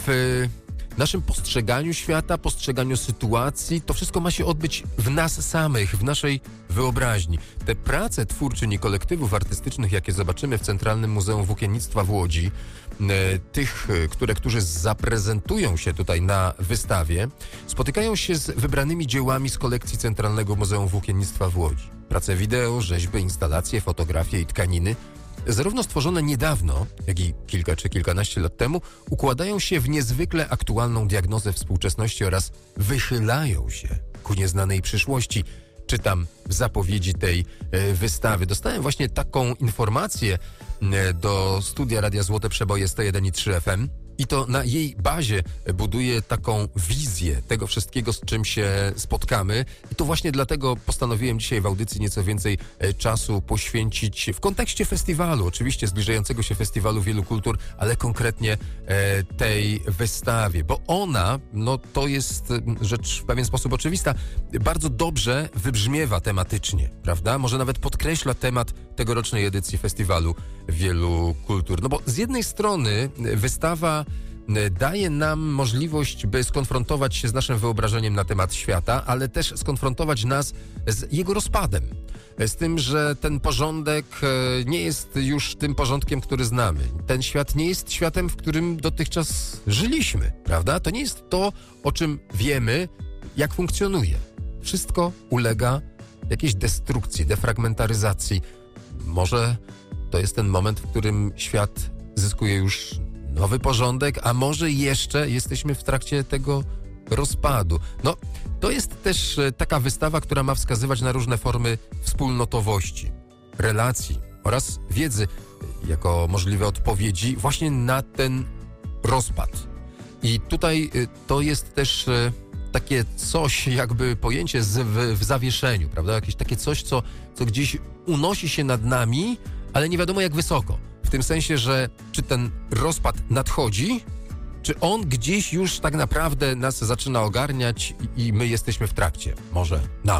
w naszym postrzeganiu świata, postrzeganiu sytuacji. To wszystko ma się odbyć w nas samych, w naszej wyobraźni. Te prace twórczyń i kolektywów artystycznych, jakie zobaczymy w Centralnym Muzeum Włókiennictwa w Łodzi, tych, które, którzy zaprezentują się tutaj na wystawie, spotykają się z wybranymi dziełami z kolekcji Centralnego Muzeum Włókiennictwa w Łodzi. Prace wideo, rzeźby, instalacje, fotografie i tkaniny, zarówno stworzone niedawno, jak i kilka czy kilkanaście lat temu, układają się w niezwykle aktualną diagnozę współczesności oraz wychylają się ku nieznanej przyszłości. Czytam w zapowiedzi tej e, wystawy. Dostałem właśnie taką informację e, do studia Radia Złote Przeboje sto jeden i trzy F M i to na jej bazie buduje taką wizję tego wszystkiego, z czym się spotkamy. I to właśnie dlatego postanowiłem dzisiaj w audycji nieco więcej e, czasu poświęcić w kontekście festiwalu, oczywiście zbliżającego się festiwalu Wielu Kultur, ale konkretnie e, tej wystawie, bo ona, no to jest rzecz w pewien sposób oczywista, bardzo dobrze wybrzmiewa tematycznie, prawda? Może nawet podkreśla temat tegorocznej edycji festiwalu Wielu Kultur. No bo z jednej strony wystawa daje nam możliwość, by skonfrontować się z naszym wyobrażeniem na temat świata, ale też skonfrontować nas z jego rozpadem. Z tym, że ten porządek nie jest już tym porządkiem, który znamy. Ten świat nie jest światem, w którym dotychczas żyliśmy, prawda? To nie jest to, o czym wiemy, jak funkcjonuje. Wszystko ulega jakiejś destrukcji, defragmentaryzacji. Może to jest ten moment, w którym świat zyskuje już nowy porządek, a może jeszcze jesteśmy w trakcie tego rozpadu. No, to jest też taka wystawa, która ma wskazywać na różne formy wspólnotowości, relacji oraz wiedzy jako możliwe odpowiedzi właśnie na ten rozpad. I tutaj to jest też takie coś, jakby pojęcie z, w, w zawieszeniu, prawda? Jakieś takie coś, co, co gdzieś unosi się nad nami, ale nie wiadomo jak wysoko. W tym sensie, że czy ten rozpad nadchodzi, czy on gdzieś już tak naprawdę nas zaczyna ogarniać i, i my jesteśmy w trakcie. Może nawet.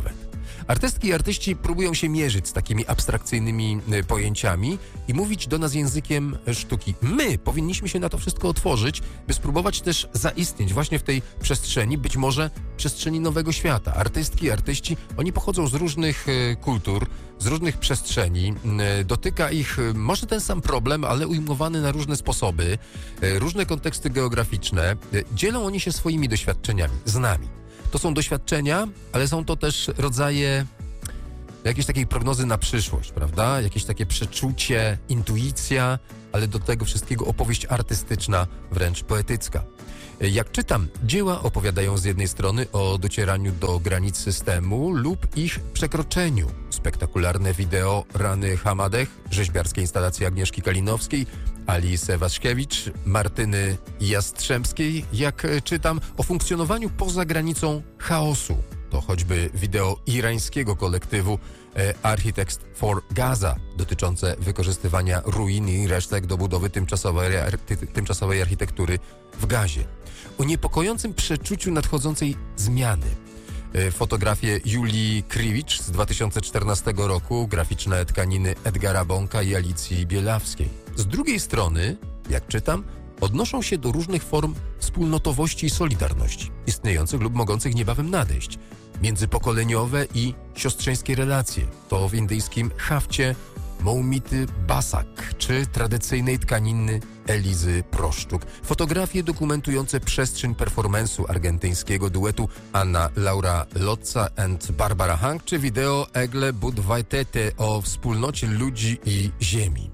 Artystki i artyści próbują się mierzyć z takimi abstrakcyjnymi pojęciami i mówić do nas językiem sztuki. My powinniśmy się na to wszystko otworzyć, by spróbować też zaistnieć właśnie w tej przestrzeni, być może przestrzeni nowego świata. Artystki, artyści, oni pochodzą z różnych kultur, z różnych przestrzeni. Dotyka ich może ten sam problem, ale ujmowany na różne sposoby, różne konteksty geograficzne. Dzielą oni się swoimi doświadczeniami z nami. To są doświadczenia, ale są to też rodzaje jakiejś takiej prognozy na przyszłość, prawda? Jakieś takie przeczucie, intuicja, ale do tego wszystkiego opowieść artystyczna, wręcz poetycka. Jak czytam, dzieła opowiadają z jednej strony o docieraniu do granic systemu lub ich przekroczeniu. Spektakularne wideo Rany Hamadech, rzeźbiarskie instalacje Agnieszki Kalinowskiej, Alice Waszkiewicz, Martyny Jastrzębskiej, jak czytam, o funkcjonowaniu poza granicą chaosu. To choćby wideo irańskiego kolektywu Architects for Gaza dotyczące wykorzystywania ruin i resztek do budowy tymczasowej, tymczasowej architektury w Gazie. O niepokojącym przeczuciu nadchodzącej zmiany. Fotografie Julii Kriwicz z dwa tysiące czternastego roku, graficzne tkaniny Edgara Bąka i Alicji Bielawskiej. Z drugiej strony, jak czytam, odnoszą się do różnych form wspólnotowości i solidarności, istniejących lub mogących niebawem nadejść. Międzypokoleniowe i siostrzeńskie relacje. To w indyjskim hafcie Moumity Basak czy tradycyjnej tkaniny Elizy Proszczuk. Fotografie dokumentujące przestrzeń performance'u argentyńskiego duetu Anna Laura Lotza and Barbara Hank czy wideo Egle Budwajtete o wspólnocie ludzi i ziemi.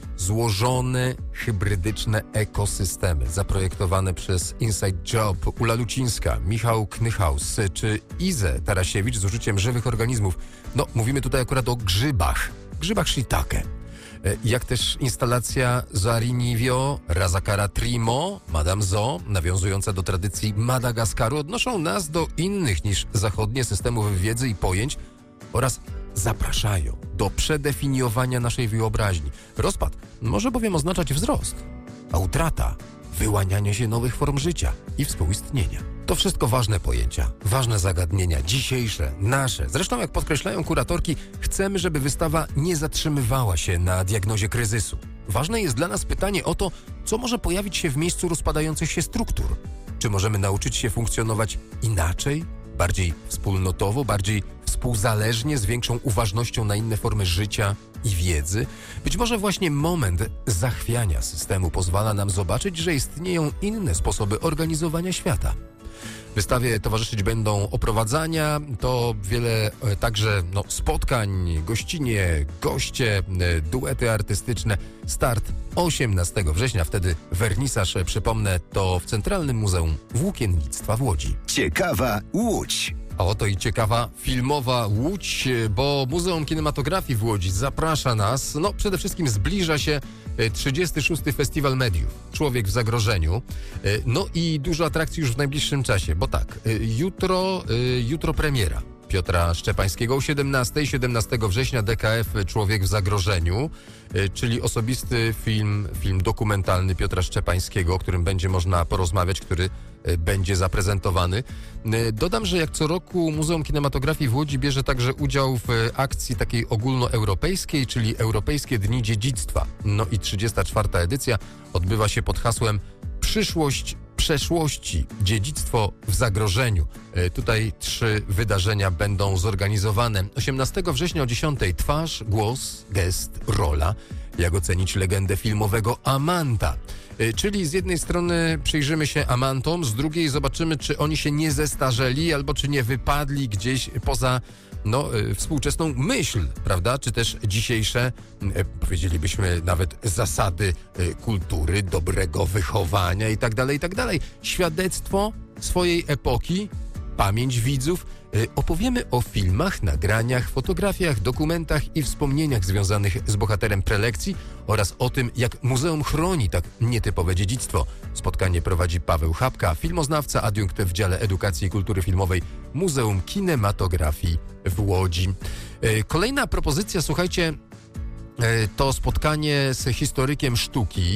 Złożone, hybrydyczne ekosystemy zaprojektowane przez Inside Job, Ula Lucińska, Michał Knychaus czy Izę Tarasiewicz z użyciem żywych organizmów. No, mówimy tutaj akurat o grzybach, grzybach shiitake. Jak też instalacja Zarinivio, Razakara Trimo, Madame Zo, nawiązująca do tradycji Madagaskaru, odnoszą nas do innych niż zachodnie systemów wiedzy i pojęć oraz zapraszają do przedefiniowania naszej wyobraźni. Rozpad może bowiem oznaczać wzrost, a utrata wyłanianie się nowych form życia i współistnienia. To wszystko ważne pojęcia, ważne zagadnienia, dzisiejsze, nasze. Zresztą, jak podkreślają kuratorki, chcemy, żeby wystawa nie zatrzymywała się na diagnozie kryzysu. Ważne jest dla nas pytanie o to, co może pojawić się w miejscu rozpadających się struktur. Czy możemy nauczyć się funkcjonować inaczej, bardziej wspólnotowo, bardziej współzależnie, z większą uważnością na inne formy życia i wiedzy? Być może właśnie moment zachwiania systemu pozwala nam zobaczyć, że istnieją inne sposoby organizowania świata. Wystawie towarzyszyć będą oprowadzania, to wiele e, także no, spotkań, gościnie, goście, e, duety artystyczne. Start osiemnastego września, wtedy wernisaż, e, przypomnę, to w Centralnym Muzeum Włókiennictwa w Łodzi. Ciekawa Łódź. A oto i ciekawa filmowa Łódź, bo Muzeum Kinematografii w Łodzi zaprasza nas, no przede wszystkim zbliża się trzydziesty szósty Festiwal Mediów, Człowiek w zagrożeniu, no i dużo atrakcji już w najbliższym czasie, bo tak, jutro, jutro premiera Piotra Szczepańskiego o siedemnastej, siedemnastego września D K F Człowiek w zagrożeniu, czyli osobisty film, film dokumentalny Piotra Szczepańskiego, o którym będzie można porozmawiać, który będzie zaprezentowany. Dodam, że jak co roku Muzeum Kinematografii w Łodzi bierze także udział w akcji takiej ogólnoeuropejskiej, czyli Europejskie Dni Dziedzictwa. No i trzydziesta czwarta edycja odbywa się pod hasłem Przyszłość przeszłości, dziedzictwo w zagrożeniu. Tutaj trzy wydarzenia będą zorganizowane. osiemnastego września o dziesiątej twarz, głos, gest, rola. Jak ocenić legendę filmowego Amanta? Czyli z jednej strony przyjrzymy się Amantom, z drugiej zobaczymy, czy oni się nie zestarzeli albo czy nie wypadli gdzieś poza no, współczesną myśl, prawda? Czy też dzisiejsze, powiedzielibyśmy nawet zasady kultury, dobrego wychowania i tak dalej, i tak dalej. Świadectwo swojej epoki, pamięć widzów. Opowiemy o filmach, nagraniach, fotografiach, dokumentach i wspomnieniach związanych z bohaterem prelekcji oraz o tym, jak muzeum chroni tak nietypowe dziedzictwo. Spotkanie prowadzi Paweł Chapka, filmoznawca, adiunkt w dziale edukacji i kultury filmowej Muzeum Kinematografii w Łodzi. Kolejna propozycja, słuchajcie, to spotkanie z historykiem sztuki,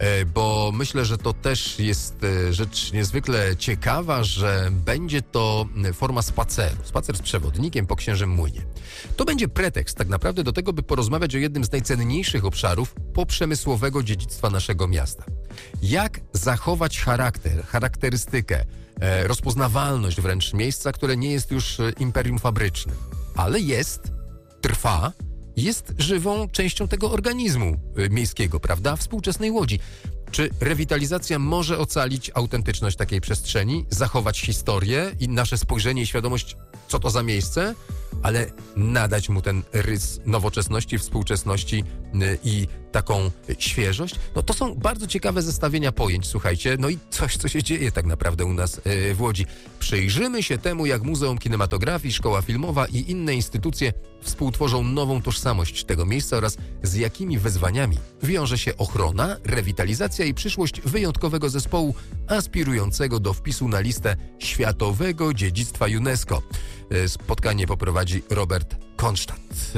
bo myślę, że to też jest rzecz niezwykle ciekawa, że będzie to forma spaceru. Spacer z przewodnikiem po Księżym Młynie. To będzie pretekst tak naprawdę do tego, by porozmawiać o jednym z najcenniejszych obszarów poprzemysłowego dziedzictwa naszego miasta. Jak zachować charakter, charakterystykę, rozpoznawalność wręcz miejsca, które nie jest już imperium fabrycznym, ale jest, trwa, jest żywą częścią tego organizmu miejskiego, prawda? Współczesnej Łodzi. Czy rewitalizacja może ocalić autentyczność takiej przestrzeni, zachować historię i nasze spojrzenie i świadomość, co to za miejsce, ale nadać mu ten rys nowoczesności, współczesności i taką świeżość? No to są bardzo ciekawe zestawienia pojęć, słuchajcie, no i coś, co się dzieje tak naprawdę u nas w Łodzi. Przyjrzymy się temu, jak Muzeum Kinematografii, Szkoła Filmowa i inne instytucje współtworzą nową tożsamość tego miejsca oraz z jakimi wyzwaniami wiąże się ochrona, rewitalizacja i przyszłość wyjątkowego zespołu aspirującego do wpisu na listę Światowego Dziedzictwa UNESCO. Spotkanie poprowadzi Robert Konstadt.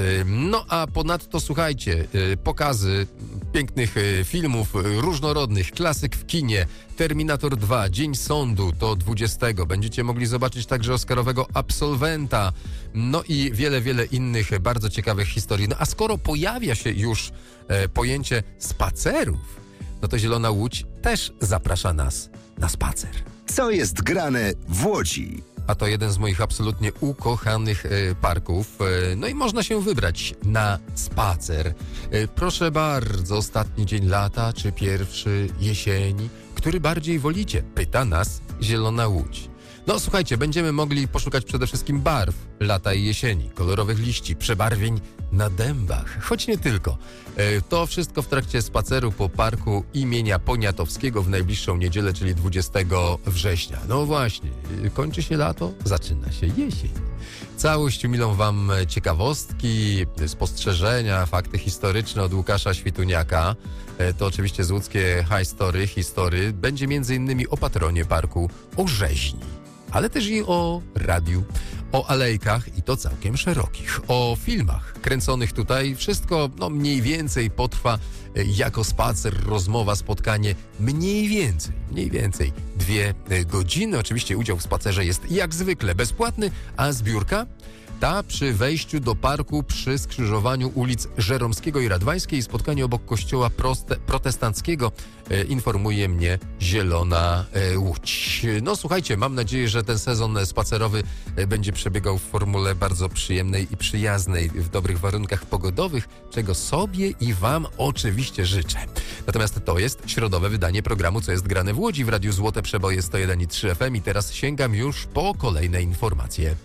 No a ponadto słuchajcie, pokazy pięknych filmów różnorodnych, klasyk w kinie, Terminator dwa, Dzień Sądu to dwudziestego. Będziecie mogli zobaczyć także oscarowego Absolwenta, no i wiele, wiele innych bardzo ciekawych historii. No a skoro pojawia się już e, pojęcie spacerów, no to Zielona Łódź też zaprasza nas na spacer. Co jest grane w Łodzi? A to jeden z moich absolutnie ukochanych e, parków. E, no i można się wybrać na spacer. E, proszę bardzo, ostatni dzień lata czy pierwszy jesieni? Który bardziej wolicie? Pyta nas Zielona Łódź. No słuchajcie, będziemy mogli poszukać przede wszystkim barw lata i jesieni, kolorowych liści, przebarwień na dębach, choć nie tylko. E, to wszystko w trakcie spaceru po parku imienia Poniatowskiego w najbliższą niedzielę, czyli dwudziestego września. No właśnie, kończy się lato, zaczyna się jesień. Całość umilą wam ciekawostki, spostrzeżenia, fakty historyczne od Łukasza Śwituniaka. E, to oczywiście z łódzkie High Story, History. Będzie między innymi o patronie parku, o rzeźni, ale też i o radiu, o alejkach i to całkiem szerokich, o filmach kręconych tutaj. Wszystko no, mniej więcej potrwa jako spacer, rozmowa, spotkanie mniej więcej, mniej więcej dwie godziny. Oczywiście udział w spacerze jest jak zwykle bezpłatny, a zbiórka ta przy wejściu do parku przy skrzyżowaniu ulic Żeromskiego i Radwańskiej i spotkanie obok kościoła proste, protestanckiego e, informuje mnie Zielona e, Łódź. No słuchajcie, mam nadzieję, że ten sezon spacerowy e, będzie przebiegał w formule bardzo przyjemnej i przyjaznej, w dobrych warunkach pogodowych, czego sobie i wam oczywiście życzę. Natomiast to jest środowe wydanie programu Co jest grane w Łodzi w Radiu Złote Przeboje sto jeden i trzy F M i teraz sięgam już po kolejne informacje.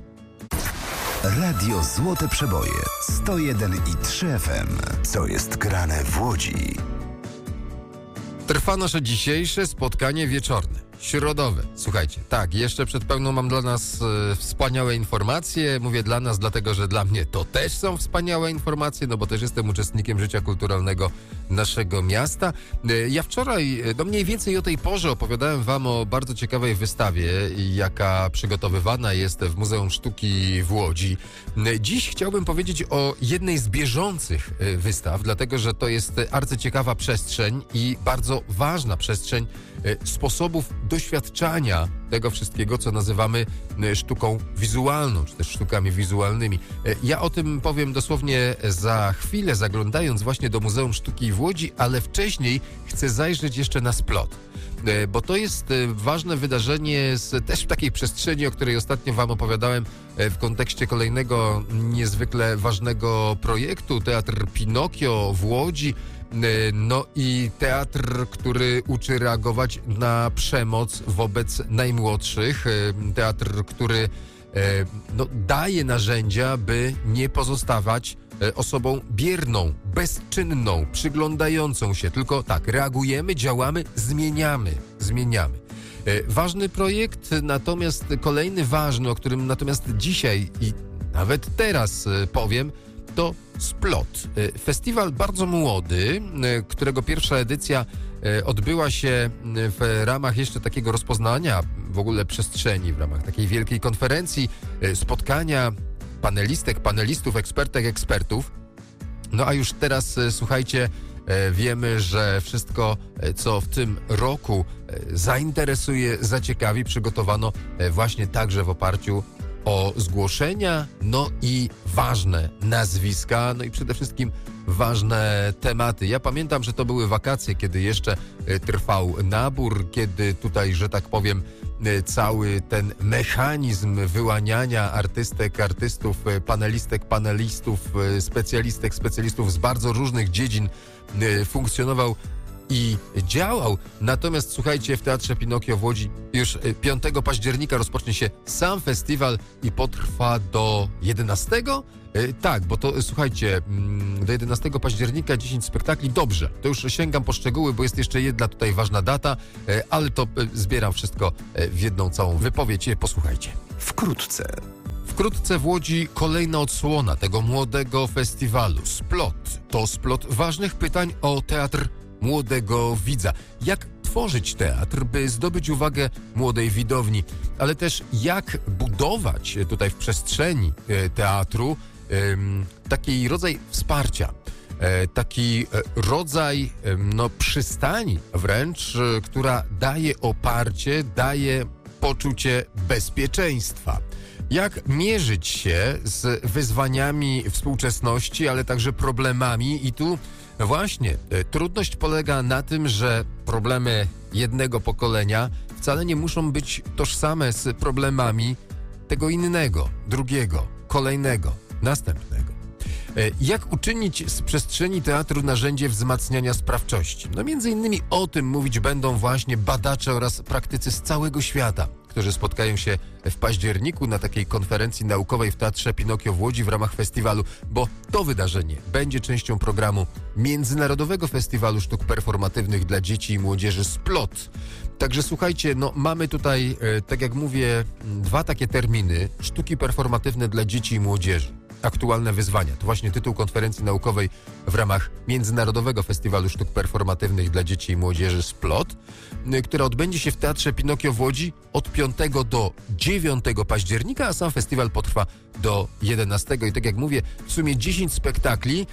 Radio Złote Przeboje sto jeden i trzy F M. Co jest grane w Łodzi? Trwa nasze dzisiejsze spotkanie wieczorne, środowe. Słuchajcie, tak, jeszcze przed pełną mam dla nas e, wspaniałe informacje. Mówię dla nas, dlatego że dla mnie to też są wspaniałe informacje, no bo też jestem uczestnikiem życia kulturalnego naszego miasta. E, ja wczoraj, no mniej więcej o tej porze opowiadałem wam o bardzo ciekawej wystawie, jaka przygotowywana jest w Muzeum Sztuki w Łodzi. E, dziś chciałbym powiedzieć o jednej z bieżących e, wystaw, dlatego że to jest arcyciekawa przestrzeń i bardzo ważna przestrzeń e, sposobów doświadczania tego wszystkiego, co nazywamy sztuką wizualną, czy też sztukami wizualnymi. Ja o tym powiem dosłownie za chwilę, zaglądając właśnie do Muzeum Sztuki w Łodzi, ale wcześniej chcę zajrzeć jeszcze na splot, bo to jest ważne wydarzenie z, też w takiej przestrzeni, o której ostatnio wam opowiadałem w kontekście kolejnego niezwykle ważnego projektu, Teatr Pinokio w Łodzi. No i teatr, który uczy reagować na przemoc wobec najmłodszych. Teatr, który no, daje narzędzia, by nie pozostawać osobą bierną, bezczynną, przyglądającą się. Tylko tak, reagujemy, działamy, zmieniamy, zmieniamy. Ważny projekt, natomiast kolejny ważny, o którym natomiast dzisiaj i nawet teraz powiem, to Splot. Festiwal bardzo młody, którego pierwsza edycja odbyła się w ramach jeszcze takiego rozpoznania w ogóle przestrzeni, w ramach takiej wielkiej konferencji, spotkania panelistek, panelistów, ekspertek, ekspertów. No a już teraz, słuchajcie, Wiemy, że wszystko, co w tym roku zainteresuje, zaciekawi, przygotowano właśnie także w oparciu o zgłoszenia, no i ważne nazwiska, no i przede wszystkim ważne tematy. Ja pamiętam, że to były wakacje, kiedy jeszcze trwał nabór, kiedy tutaj, że tak powiem, cały ten mechanizm wyłaniania artystek, artystów, panelistek, panelistów, specjalistek, specjalistów z bardzo różnych dziedzin funkcjonował i działał. Natomiast słuchajcie, w Teatrze Pinokio w Łodzi już piątego października rozpocznie się sam festiwal i potrwa do jedenastego? Tak, bo to słuchajcie, do jedenastego października dziesięć spektakli. Dobrze, to już sięgam po szczegóły, bo jest jeszcze jedna tutaj ważna data, ale to zbieram wszystko w jedną całą wypowiedź. Posłuchajcie. Wkrótce. Wkrótce w Łodzi kolejna odsłona tego młodego festiwalu. Splot to splot ważnych pytań o teatr młodego widza. Jak tworzyć teatr, by zdobyć uwagę młodej widowni, ale też jak budować tutaj w przestrzeni teatru taki rodzaj wsparcia, taki rodzaj no, przystani wręcz, która daje oparcie, daje poczucie bezpieczeństwa. Jak mierzyć się z wyzwaniami współczesności, ale także problemami i tu właśnie trudność polega na tym, że problemy jednego pokolenia wcale nie muszą być tożsame z problemami tego innego, drugiego, kolejnego, następnego. Jak uczynić z przestrzeni teatru narzędzie wzmacniania sprawczości? No między innymi o tym mówić będą właśnie badacze oraz praktycy z całego świata, którzy spotkają się w październiku na takiej konferencji naukowej w Teatrze Pinokio w Łodzi w ramach festiwalu, bo to wydarzenie będzie częścią programu Międzynarodowego Festiwalu Sztuk Performatywnych dla Dzieci i Młodzieży Splot. Także słuchajcie, no mamy tutaj, tak jak mówię, dwa takie terminy. Sztuki performatywne dla dzieci i młodzieży. Aktualne wyzwania. To właśnie tytuł konferencji naukowej w ramach Międzynarodowego Festiwalu Sztuk Performatywnych dla Dzieci i Młodzieży Splot, która odbędzie się w Teatrze Pinokio w Łodzi od piątego do dziewiątego października, a sam festiwal potrwa do jedenastego. I tak jak mówię, w sumie dziesięć spektakli,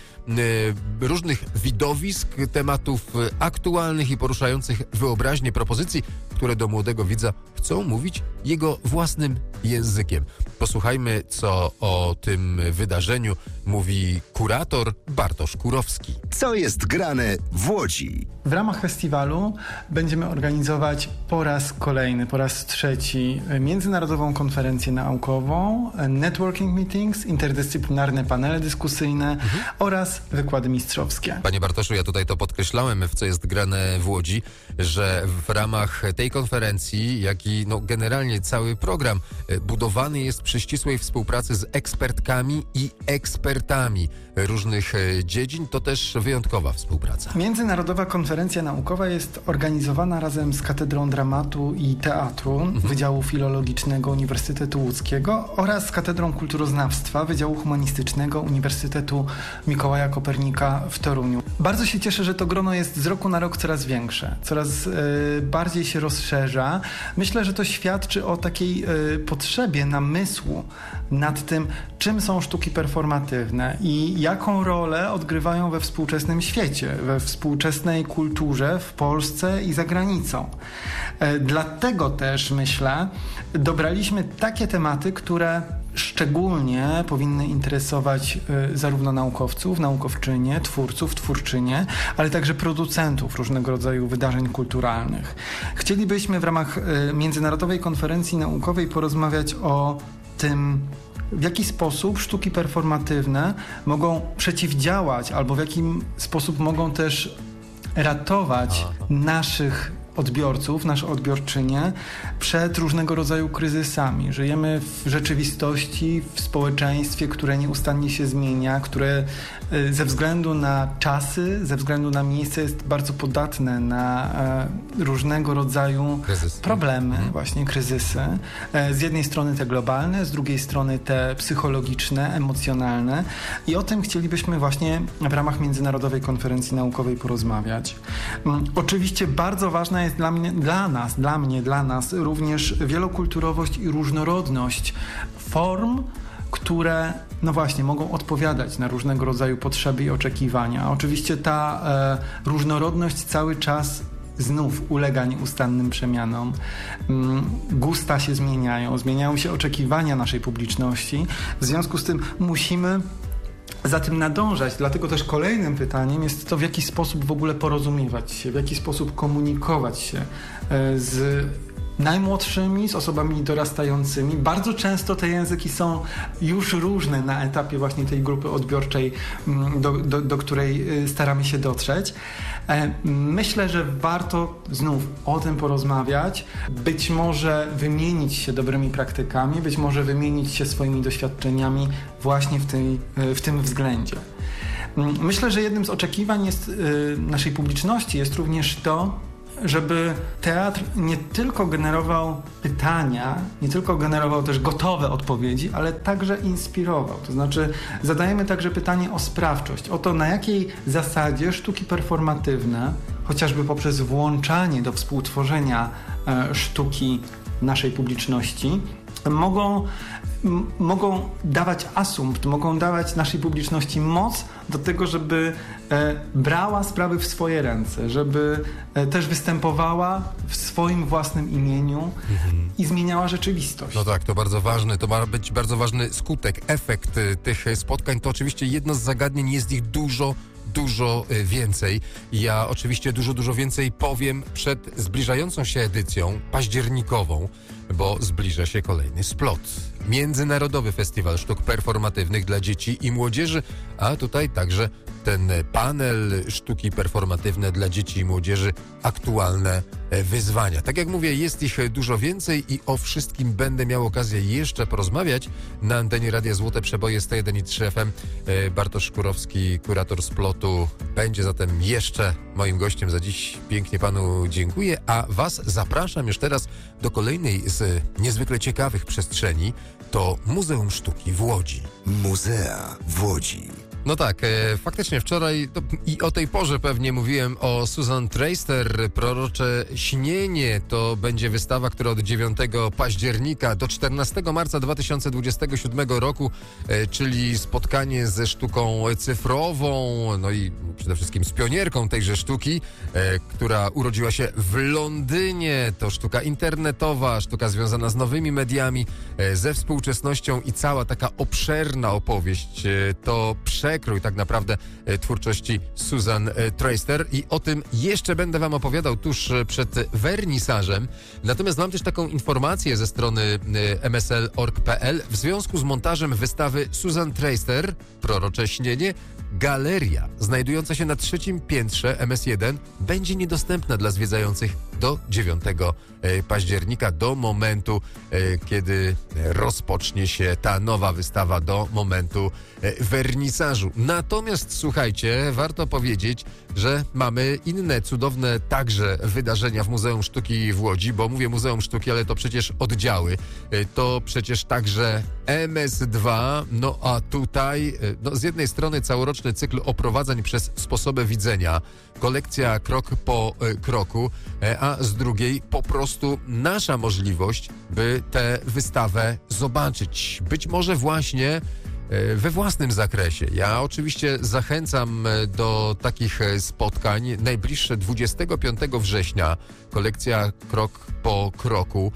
y, różnych widowisk, tematów aktualnych i poruszających wyobraźnię propozycji, które do młodego widza chcą mówić jego własnym językiem. Posłuchajmy, co o tym wydarzeniu mówi kurator Bartosz Kurowski. Co jest grane w Łodzi? W ramach festiwalu będziemy organizować po raz kolejny, po raz trzeci międzynarodową konferencję naukową, networking meetings, interdyscyplinarne panele dyskusyjne mhm. oraz wykłady mistrzowskie. Panie Bartoszu, ja tutaj to podkreślałem, w co jest grane w Łodzi, że w ramach tej konferencji, jak i no, generalnie cały program budowany jest przy ścisłej współpracy z ekspertkami i ekspertami różnych dziedzin. To też wyjątkowa współpraca. Międzynarodowa konferencja naukowa jest organizowana razem z Katedrą Dramatu i Teatru mhm. Wydziału Filologicznego Uniwersytetu Łódzkiego oraz z Katedrą Kulturoznawstwa Wydziału Humanistycznego Uniwersytetu Mikołaja Kopernika w Toruniu. Bardzo się cieszę, że to grono jest z roku na rok coraz większe, coraz y, bardziej się rozszerza. Myślę, że to świadczy o takiej y, potrzebie namysłu nad tym, czym są sztuki performatywne i jaką rolę odgrywają we współczesnym świecie, we współczesnej kulturze w Polsce i za granicą. E, dlatego też, myślę, dobraliśmy takie tematy, które szczególnie powinny interesować y, zarówno naukowców, naukowczynie, twórców, twórczynie, ale także producentów różnego rodzaju wydarzeń kulturalnych. Chcielibyśmy w ramach y, Międzynarodowej Konferencji Naukowej porozmawiać o tym, w jaki sposób sztuki performatywne mogą przeciwdziałać albo w jaki sposób mogą też ratować Aha. naszych odbiorców, nasze odbiorczynie przed różnego rodzaju kryzysami. Żyjemy w rzeczywistości, w społeczeństwie, które nieustannie się zmienia, które ze względu na czasy, ze względu na miejsce jest bardzo podatne na różnego rodzaju kryzysy. problemy, hmm. właśnie kryzysy. Z jednej strony te globalne, z drugiej strony te psychologiczne, emocjonalne i o tym chcielibyśmy właśnie w ramach Międzynarodowej Konferencji Naukowej porozmawiać. Oczywiście bardzo ważna jest dla mnie, dla nas, dla mnie, dla nas również wielokulturowość i różnorodność form, które, no właśnie, mogą odpowiadać na różnego rodzaju potrzeby i oczekiwania. Oczywiście ta e, różnorodność cały czas znów ulega nieustannym przemianom. Gusta się zmieniają, zmieniają się oczekiwania naszej publiczności. W związku z tym musimy za tym nadążać. Dlatego też kolejnym pytaniem jest to, w jaki sposób w ogóle porozumiewać się, w jaki sposób komunikować się z najmłodszymi, z osobami dorastającymi. Bardzo często te języki są już różne na etapie właśnie tej grupy odbiorczej, do, do, do której staramy się dotrzeć. Myślę, że warto znów o tym porozmawiać, być może wymienić się dobrymi praktykami, być może wymienić się swoimi doświadczeniami właśnie w, tej, w tym względzie. Myślę, że jednym z oczekiwań jest, naszej publiczności jest również to, żeby teatr nie tylko generował pytania, nie tylko generował też gotowe odpowiedzi, ale także inspirował. To znaczy zadajemy także pytanie o sprawczość, o to, na jakiej zasadzie sztuki performatywne, chociażby poprzez włączanie do współtworzenia e, sztuki naszej publiczności, mogą, m, mogą dawać asumpt, mogą dawać naszej publiczności moc do tego, żeby e, brała sprawy w swoje ręce, żeby e, też występowała w swoim własnym imieniu mhm. i zmieniała rzeczywistość. No tak, to bardzo ważne, to ma być bardzo ważny skutek, efekt y, tych spotkań. To oczywiście jedno z zagadnień, jest ich dużo, dużo y, więcej. Ja oczywiście dużo, dużo więcej powiem przed zbliżającą się edycją październikową, bo zbliża się kolejny splot. Międzynarodowy Festiwal Sztuk Performatywnych dla dzieci i młodzieży, a tutaj także ten panel Sztuki Performatywne dla dzieci i młodzieży, aktualne wyzwania. Tak jak mówię, jest ich dużo więcej i o wszystkim będę miał okazję jeszcze porozmawiać na antenie Radia Złote Przeboje sto jeden i trzy F M. Bartosz Szkurowski, kurator splotu, będzie zatem jeszcze moim gościem za dziś. Pięknie panu dziękuję, a was zapraszam już teraz do kolejnej z niezwykle ciekawych przestrzeni. To Muzeum Sztuki w Łodzi. Muzea w Łodzi. No tak, e, faktycznie wczoraj to, i o tej porze pewnie mówiłem o Susan Treister, Prorocze śnienie. To będzie wystawa, która od dziewiątego października do czternastego marca dwa tysiące dwudziestego siódmego roku, e, czyli spotkanie ze sztuką cyfrową, no i przede wszystkim z pionierką tejże sztuki, e, która urodziła się w Londynie. To sztuka internetowa, sztuka związana z nowymi mediami, e, ze współczesnością i cała taka obszerna opowieść. E, to przekrój tak naprawdę e, twórczości Susan e, Treister i o tym jeszcze będę wam opowiadał tuż e, przed wernisażem. Natomiast mam też taką informację ze strony e, m s l kropka org kropka p l w związku z montażem wystawy Susan Treister, Prorocze śnienie. Galeria znajdująca się na trzecim piętrze M S jeden będzie niedostępna dla zwiedzających do dziewiątego października, do momentu, kiedy rozpocznie się ta nowa wystawa, do momentu wernisażu. Natomiast słuchajcie, warto powiedzieć, że mamy inne cudowne także wydarzenia w Muzeum Sztuki w Łodzi, bo mówię Muzeum Sztuki, ale to przecież oddziały, to przecież także M S dwa, no a tutaj no, z jednej strony całoroczny cykl oprowadzań przez sposoby widzenia, kolekcja krok po kroku, a z drugiej po prostu nasza możliwość, by tę wystawę zobaczyć. Być może właśnie we własnym zakresie. Ja oczywiście zachęcam do takich spotkań. Najbliższe dwudziestego piątego września kolekcja krok po kroku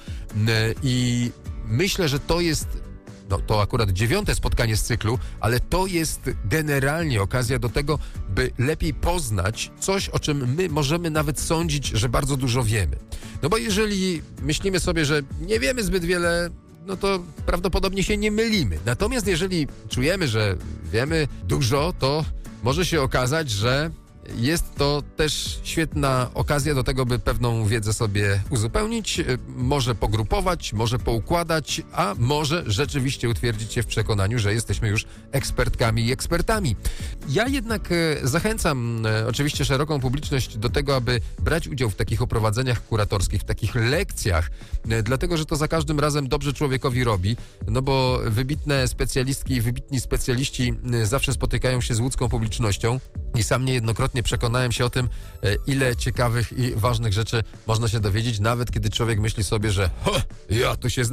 i myślę, że to jest No, to akurat dziewiąte spotkanie z cyklu, ale to jest generalnie okazja do tego, by lepiej poznać coś, o czym my możemy nawet sądzić, że bardzo dużo wiemy. No bo jeżeli myślimy sobie, że nie wiemy zbyt wiele, no to prawdopodobnie się nie mylimy. Natomiast jeżeli czujemy, że wiemy dużo, to może się okazać, że jest to też świetna okazja do tego, by pewną wiedzę sobie uzupełnić, może pogrupować, może poukładać, a może rzeczywiście utwierdzić się w przekonaniu, że jesteśmy już ekspertkami i ekspertami. Ja jednak zachęcam oczywiście szeroką publiczność do tego, aby brać udział w takich oprowadzeniach kuratorskich, w takich lekcjach, dlatego, że to za każdym razem dobrze człowiekowi robi, no bo wybitne specjalistki i wybitni specjaliści zawsze spotykają się z łódzką publicznością i sam niejednokrotnie przekonałem się o tym, ile ciekawych i ważnych rzeczy można się dowiedzieć, nawet kiedy człowiek myśli sobie, że ja tu się znam.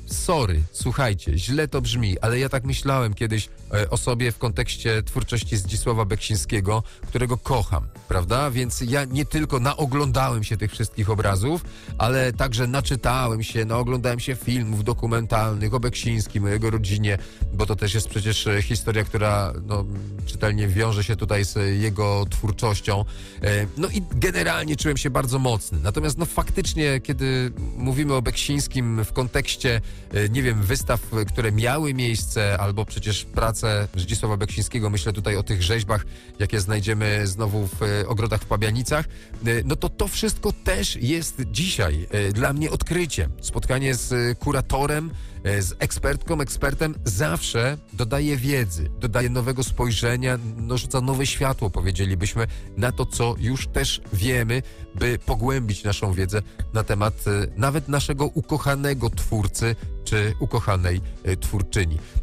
sorry, słuchajcie, źle to brzmi, ale ja tak myślałem kiedyś e, o sobie w kontekście twórczości Zdzisława Beksińskiego, którego kocham, prawda? Więc ja nie tylko naoglądałem się tych wszystkich obrazów, ale także naczytałem się, naoglądałem się filmów dokumentalnych o Beksińskim, o jego rodzinie, bo to też jest przecież historia, która no, czytelnie wiąże się tutaj z jego twórczością. E, no i generalnie czułem się bardzo mocny. Natomiast no faktycznie, kiedy mówimy o Beksińskim w kontekście, nie wiem, wystaw, które miały miejsce, albo przecież pracę Zdzisława Beksińskiego, myślę tutaj o tych rzeźbach, jakie znajdziemy znowu w ogrodach w Pabianicach, no to to wszystko też jest dzisiaj dla mnie odkryciem. Spotkanie z kuratorem, z ekspertką, ekspertem zawsze dodaje wiedzy, dodaje nowego spojrzenia, no, rzuca nowe światło, powiedzielibyśmy, na to, co już też wiemy, by pogłębić naszą wiedzę na temat nawet naszego ukochanego twórcy czy ukochanej twórczyni.